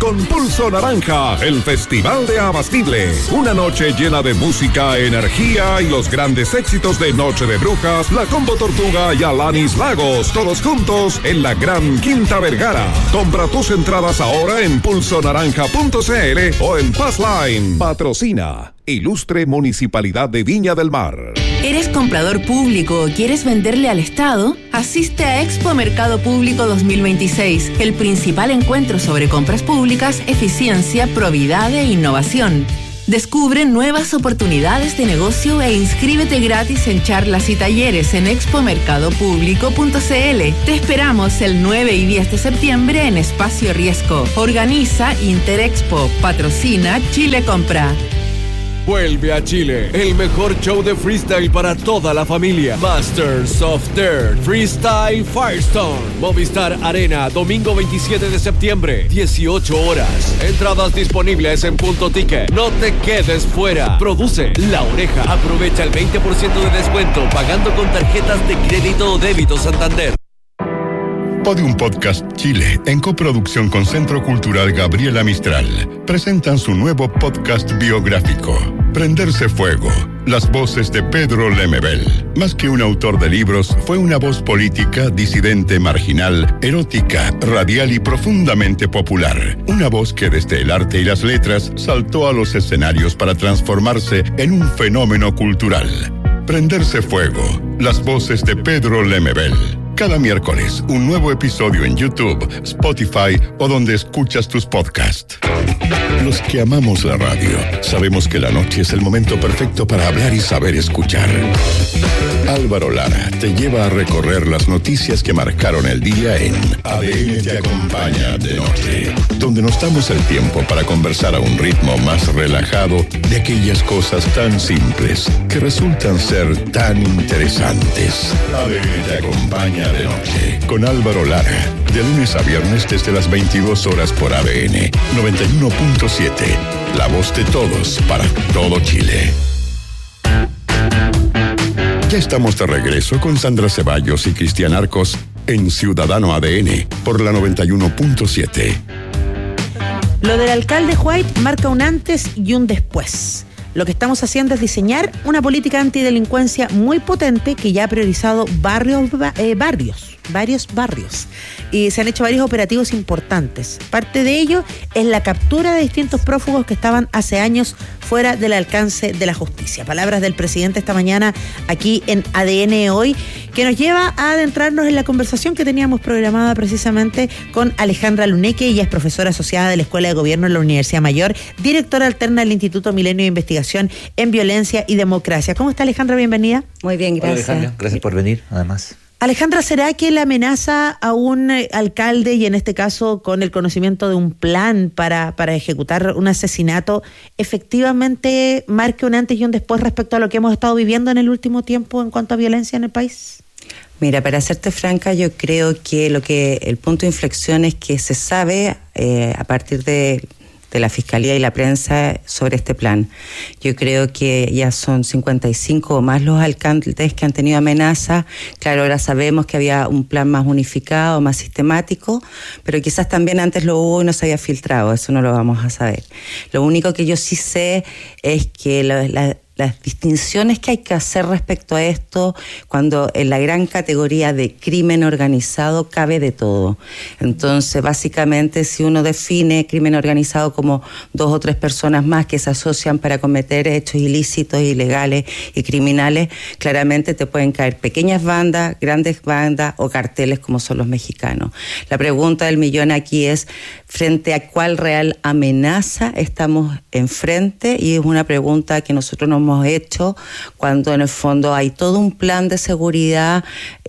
con Pulso Naranja, el Festival de Abastible. Una noche llena de música, energía y los grandes éxitos de Noche de Brujas, La Combo Tortuga y Alanis Lagos, todos juntos en la Gran Quinta Vergara. Compra tus entradas ahora en pulsonaranja.cl o en Passline. Patrocina Ilustre Municipalidad de Viña del Mar. ¿Eres comprador público o quieres venderle al Estado? Asiste a Expo Mercado Público 2026, el principal encuentro sobre compras públicas, eficiencia, probidad e innovación. Descubre nuevas oportunidades de negocio e inscríbete gratis en charlas y talleres en expomercadopublico.cl. Te esperamos el 9 y 10 de septiembre en Espacio Riesgo. Organiza Interexpo. Patrocina Chile Compra. Vuelve a Chile, el mejor show de freestyle para toda la familia. Masters of Dirt Freestyle Firestone. Movistar Arena, domingo 27 de septiembre, 18 horas. Entradas disponibles en Punto Ticket. No te quedes fuera. Produce La Oreja. Aprovecha el 20% de descuento pagando con tarjetas de crédito o débito Santander. Podium Podcast Chile, en coproducción con Centro Cultural Gabriela Mistral, presentan su nuevo podcast biográfico, Prenderse Fuego, las voces de Pedro Lemebel. Más que un autor de libros, fue una voz política, disidente, marginal, erótica, radial y profundamente popular. Una voz que desde el arte y las letras saltó a los escenarios para transformarse en un fenómeno cultural. Prenderse Fuego, las voces de Pedro Lemebel. Cada miércoles, un nuevo episodio en YouTube, Spotify o donde escuchas tus podcasts. Los que amamos la radio, sabemos que la noche es el momento perfecto para hablar y saber escuchar. Álvaro Lara te lleva a recorrer las noticias que marcaron el día en ADN Te Acompaña de Noche, donde nos damos el tiempo para conversar a un ritmo más relajado de aquellas cosas tan simples que resultan ser tan interesantes. ADN Te Acompaña de Noche con Álvaro Lara, de lunes a viernes desde las 22 horas por ADN 91.7, la voz de todos para todo Chile. Ya estamos de regreso con Sandra Ceballos y Cristian Arcos en Ciudadano ADN por la 91.7. Lo del alcalde White marca un antes y un después. Lo que estamos haciendo es diseñar una política antidelincuencia muy potente que ya ha priorizado varios barrios. Y se han hecho varios operativos importantes. Parte de ello es la captura de distintos prófugos que estaban hace años fuera del alcance de la justicia. Palabras del presidente esta mañana aquí en ADN Hoy, que nos lleva a adentrarnos en la conversación que teníamos programada precisamente con Alejandra Luneque. Ella es profesora asociada de la Escuela de Gobierno en la Universidad Mayor, directora alterna del Instituto Milenio de Investigación en Violencia y Democracia. ¿Cómo está, Alejandra? Bienvenida. Muy bien, gracias. Hola, Alejandra. Gracias por venir, además. Alejandra, ¿será que la amenaza a un alcalde, y en este caso con el conocimiento de un plan para ejecutar un asesinato, efectivamente marque un antes y un después respecto a lo que hemos estado viviendo en el último tiempo en cuanto a violencia en el país? Mira, para serte franca, yo creo que el punto de inflexión es que se sabe a partir de la Fiscalía y la prensa sobre este plan. Yo creo que ya son 55 o más los alcaldes que han tenido amenaza. Claro, ahora sabemos que había un plan más unificado, más sistemático, pero quizás también antes lo hubo y no se había filtrado, eso no lo vamos a saber. Lo único que yo sí sé es que las distinciones que hay que hacer respecto a esto, cuando en la gran categoría de crimen organizado cabe de todo. Entonces, básicamente, si uno define crimen organizado como 2 o 3 personas más que se asocian para cometer hechos ilícitos, ilegales y criminales, claramente te pueden caer pequeñas bandas, grandes bandas o carteles como son los mexicanos. La pregunta del millón aquí es, ¿frente a cuál real amenaza estamos enfrente? Y es una pregunta que nosotros nos hemos hecho cuando en el fondo hay todo un plan de seguridad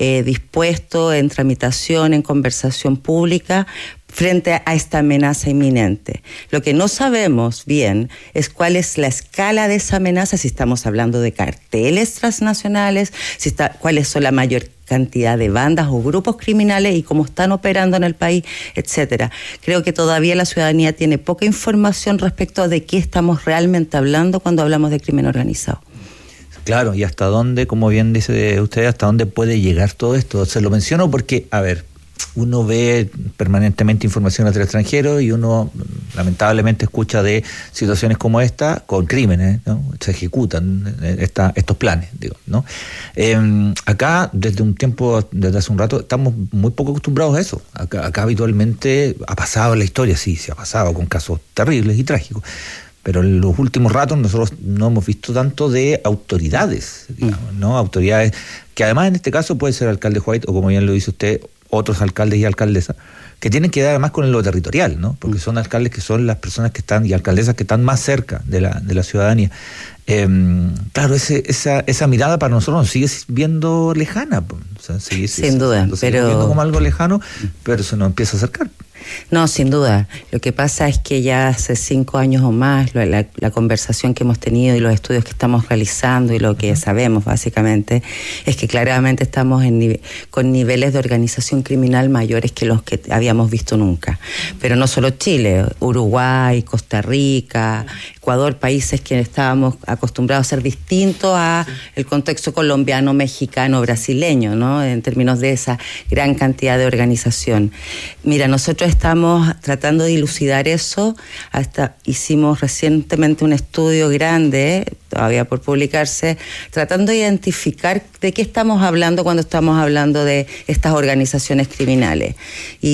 dispuesto en tramitación, en conversación pública frente a esta amenaza inminente. Lo que no sabemos bien es cuál es la escala de esa amenaza, si estamos hablando de carteles transnacionales, cuáles son la mayor cantidad de bandas o grupos criminales y cómo están operando en el país, etcétera. Creo que todavía la ciudadanía tiene poca información respecto a de qué estamos realmente hablando cuando hablamos de crimen organizado. Claro, y hasta dónde, como bien dice usted, hasta dónde puede llegar todo esto. Se lo menciono porque, a ver, uno ve permanentemente información hacia el extranjero y uno lamentablemente escucha de situaciones como esta con crímenes, ¿no? Se ejecutan estos planes, digo, ¿no? Acá desde hace un rato estamos muy poco acostumbrados a eso. Acá habitualmente ha pasado en la historia, sí, se ha pasado con casos terribles y trágicos, pero en los últimos ratos nosotros no hemos visto tanto de autoridades, digamos, ¿no? Autoridades que además en este caso puede ser el alcalde White o, como bien lo dice usted, otros alcaldes y alcaldesas, que tienen que ver además con lo territorial, ¿no? Porque son alcaldes que son las personas que están, y alcaldesas que están más cerca de la ciudadanía. Claro, esa mirada para nosotros nos sigue viendo lejana, o sea, sin duda, pero viendo como algo lejano, pero se nos empieza a acercar. No, sin duda. Lo que pasa es que ya hace 5 años o más, la conversación que hemos tenido y los estudios que estamos realizando y lo que sabemos básicamente es que claramente estamos con niveles de organización criminal mayores que los que habíamos visto nunca. Pero no solo Chile, Uruguay, Costa Rica, Ecuador, países que estábamos acostumbrados a ser distintos a el contexto colombiano, mexicano, brasileño, ¿no? En términos de esa gran cantidad de organización. Mira, nosotros estamos tratando de dilucidar eso. Hicimos recientemente un estudio grande, todavía por publicarse, tratando de identificar de qué estamos hablando cuando estamos hablando de estas organizaciones criminales.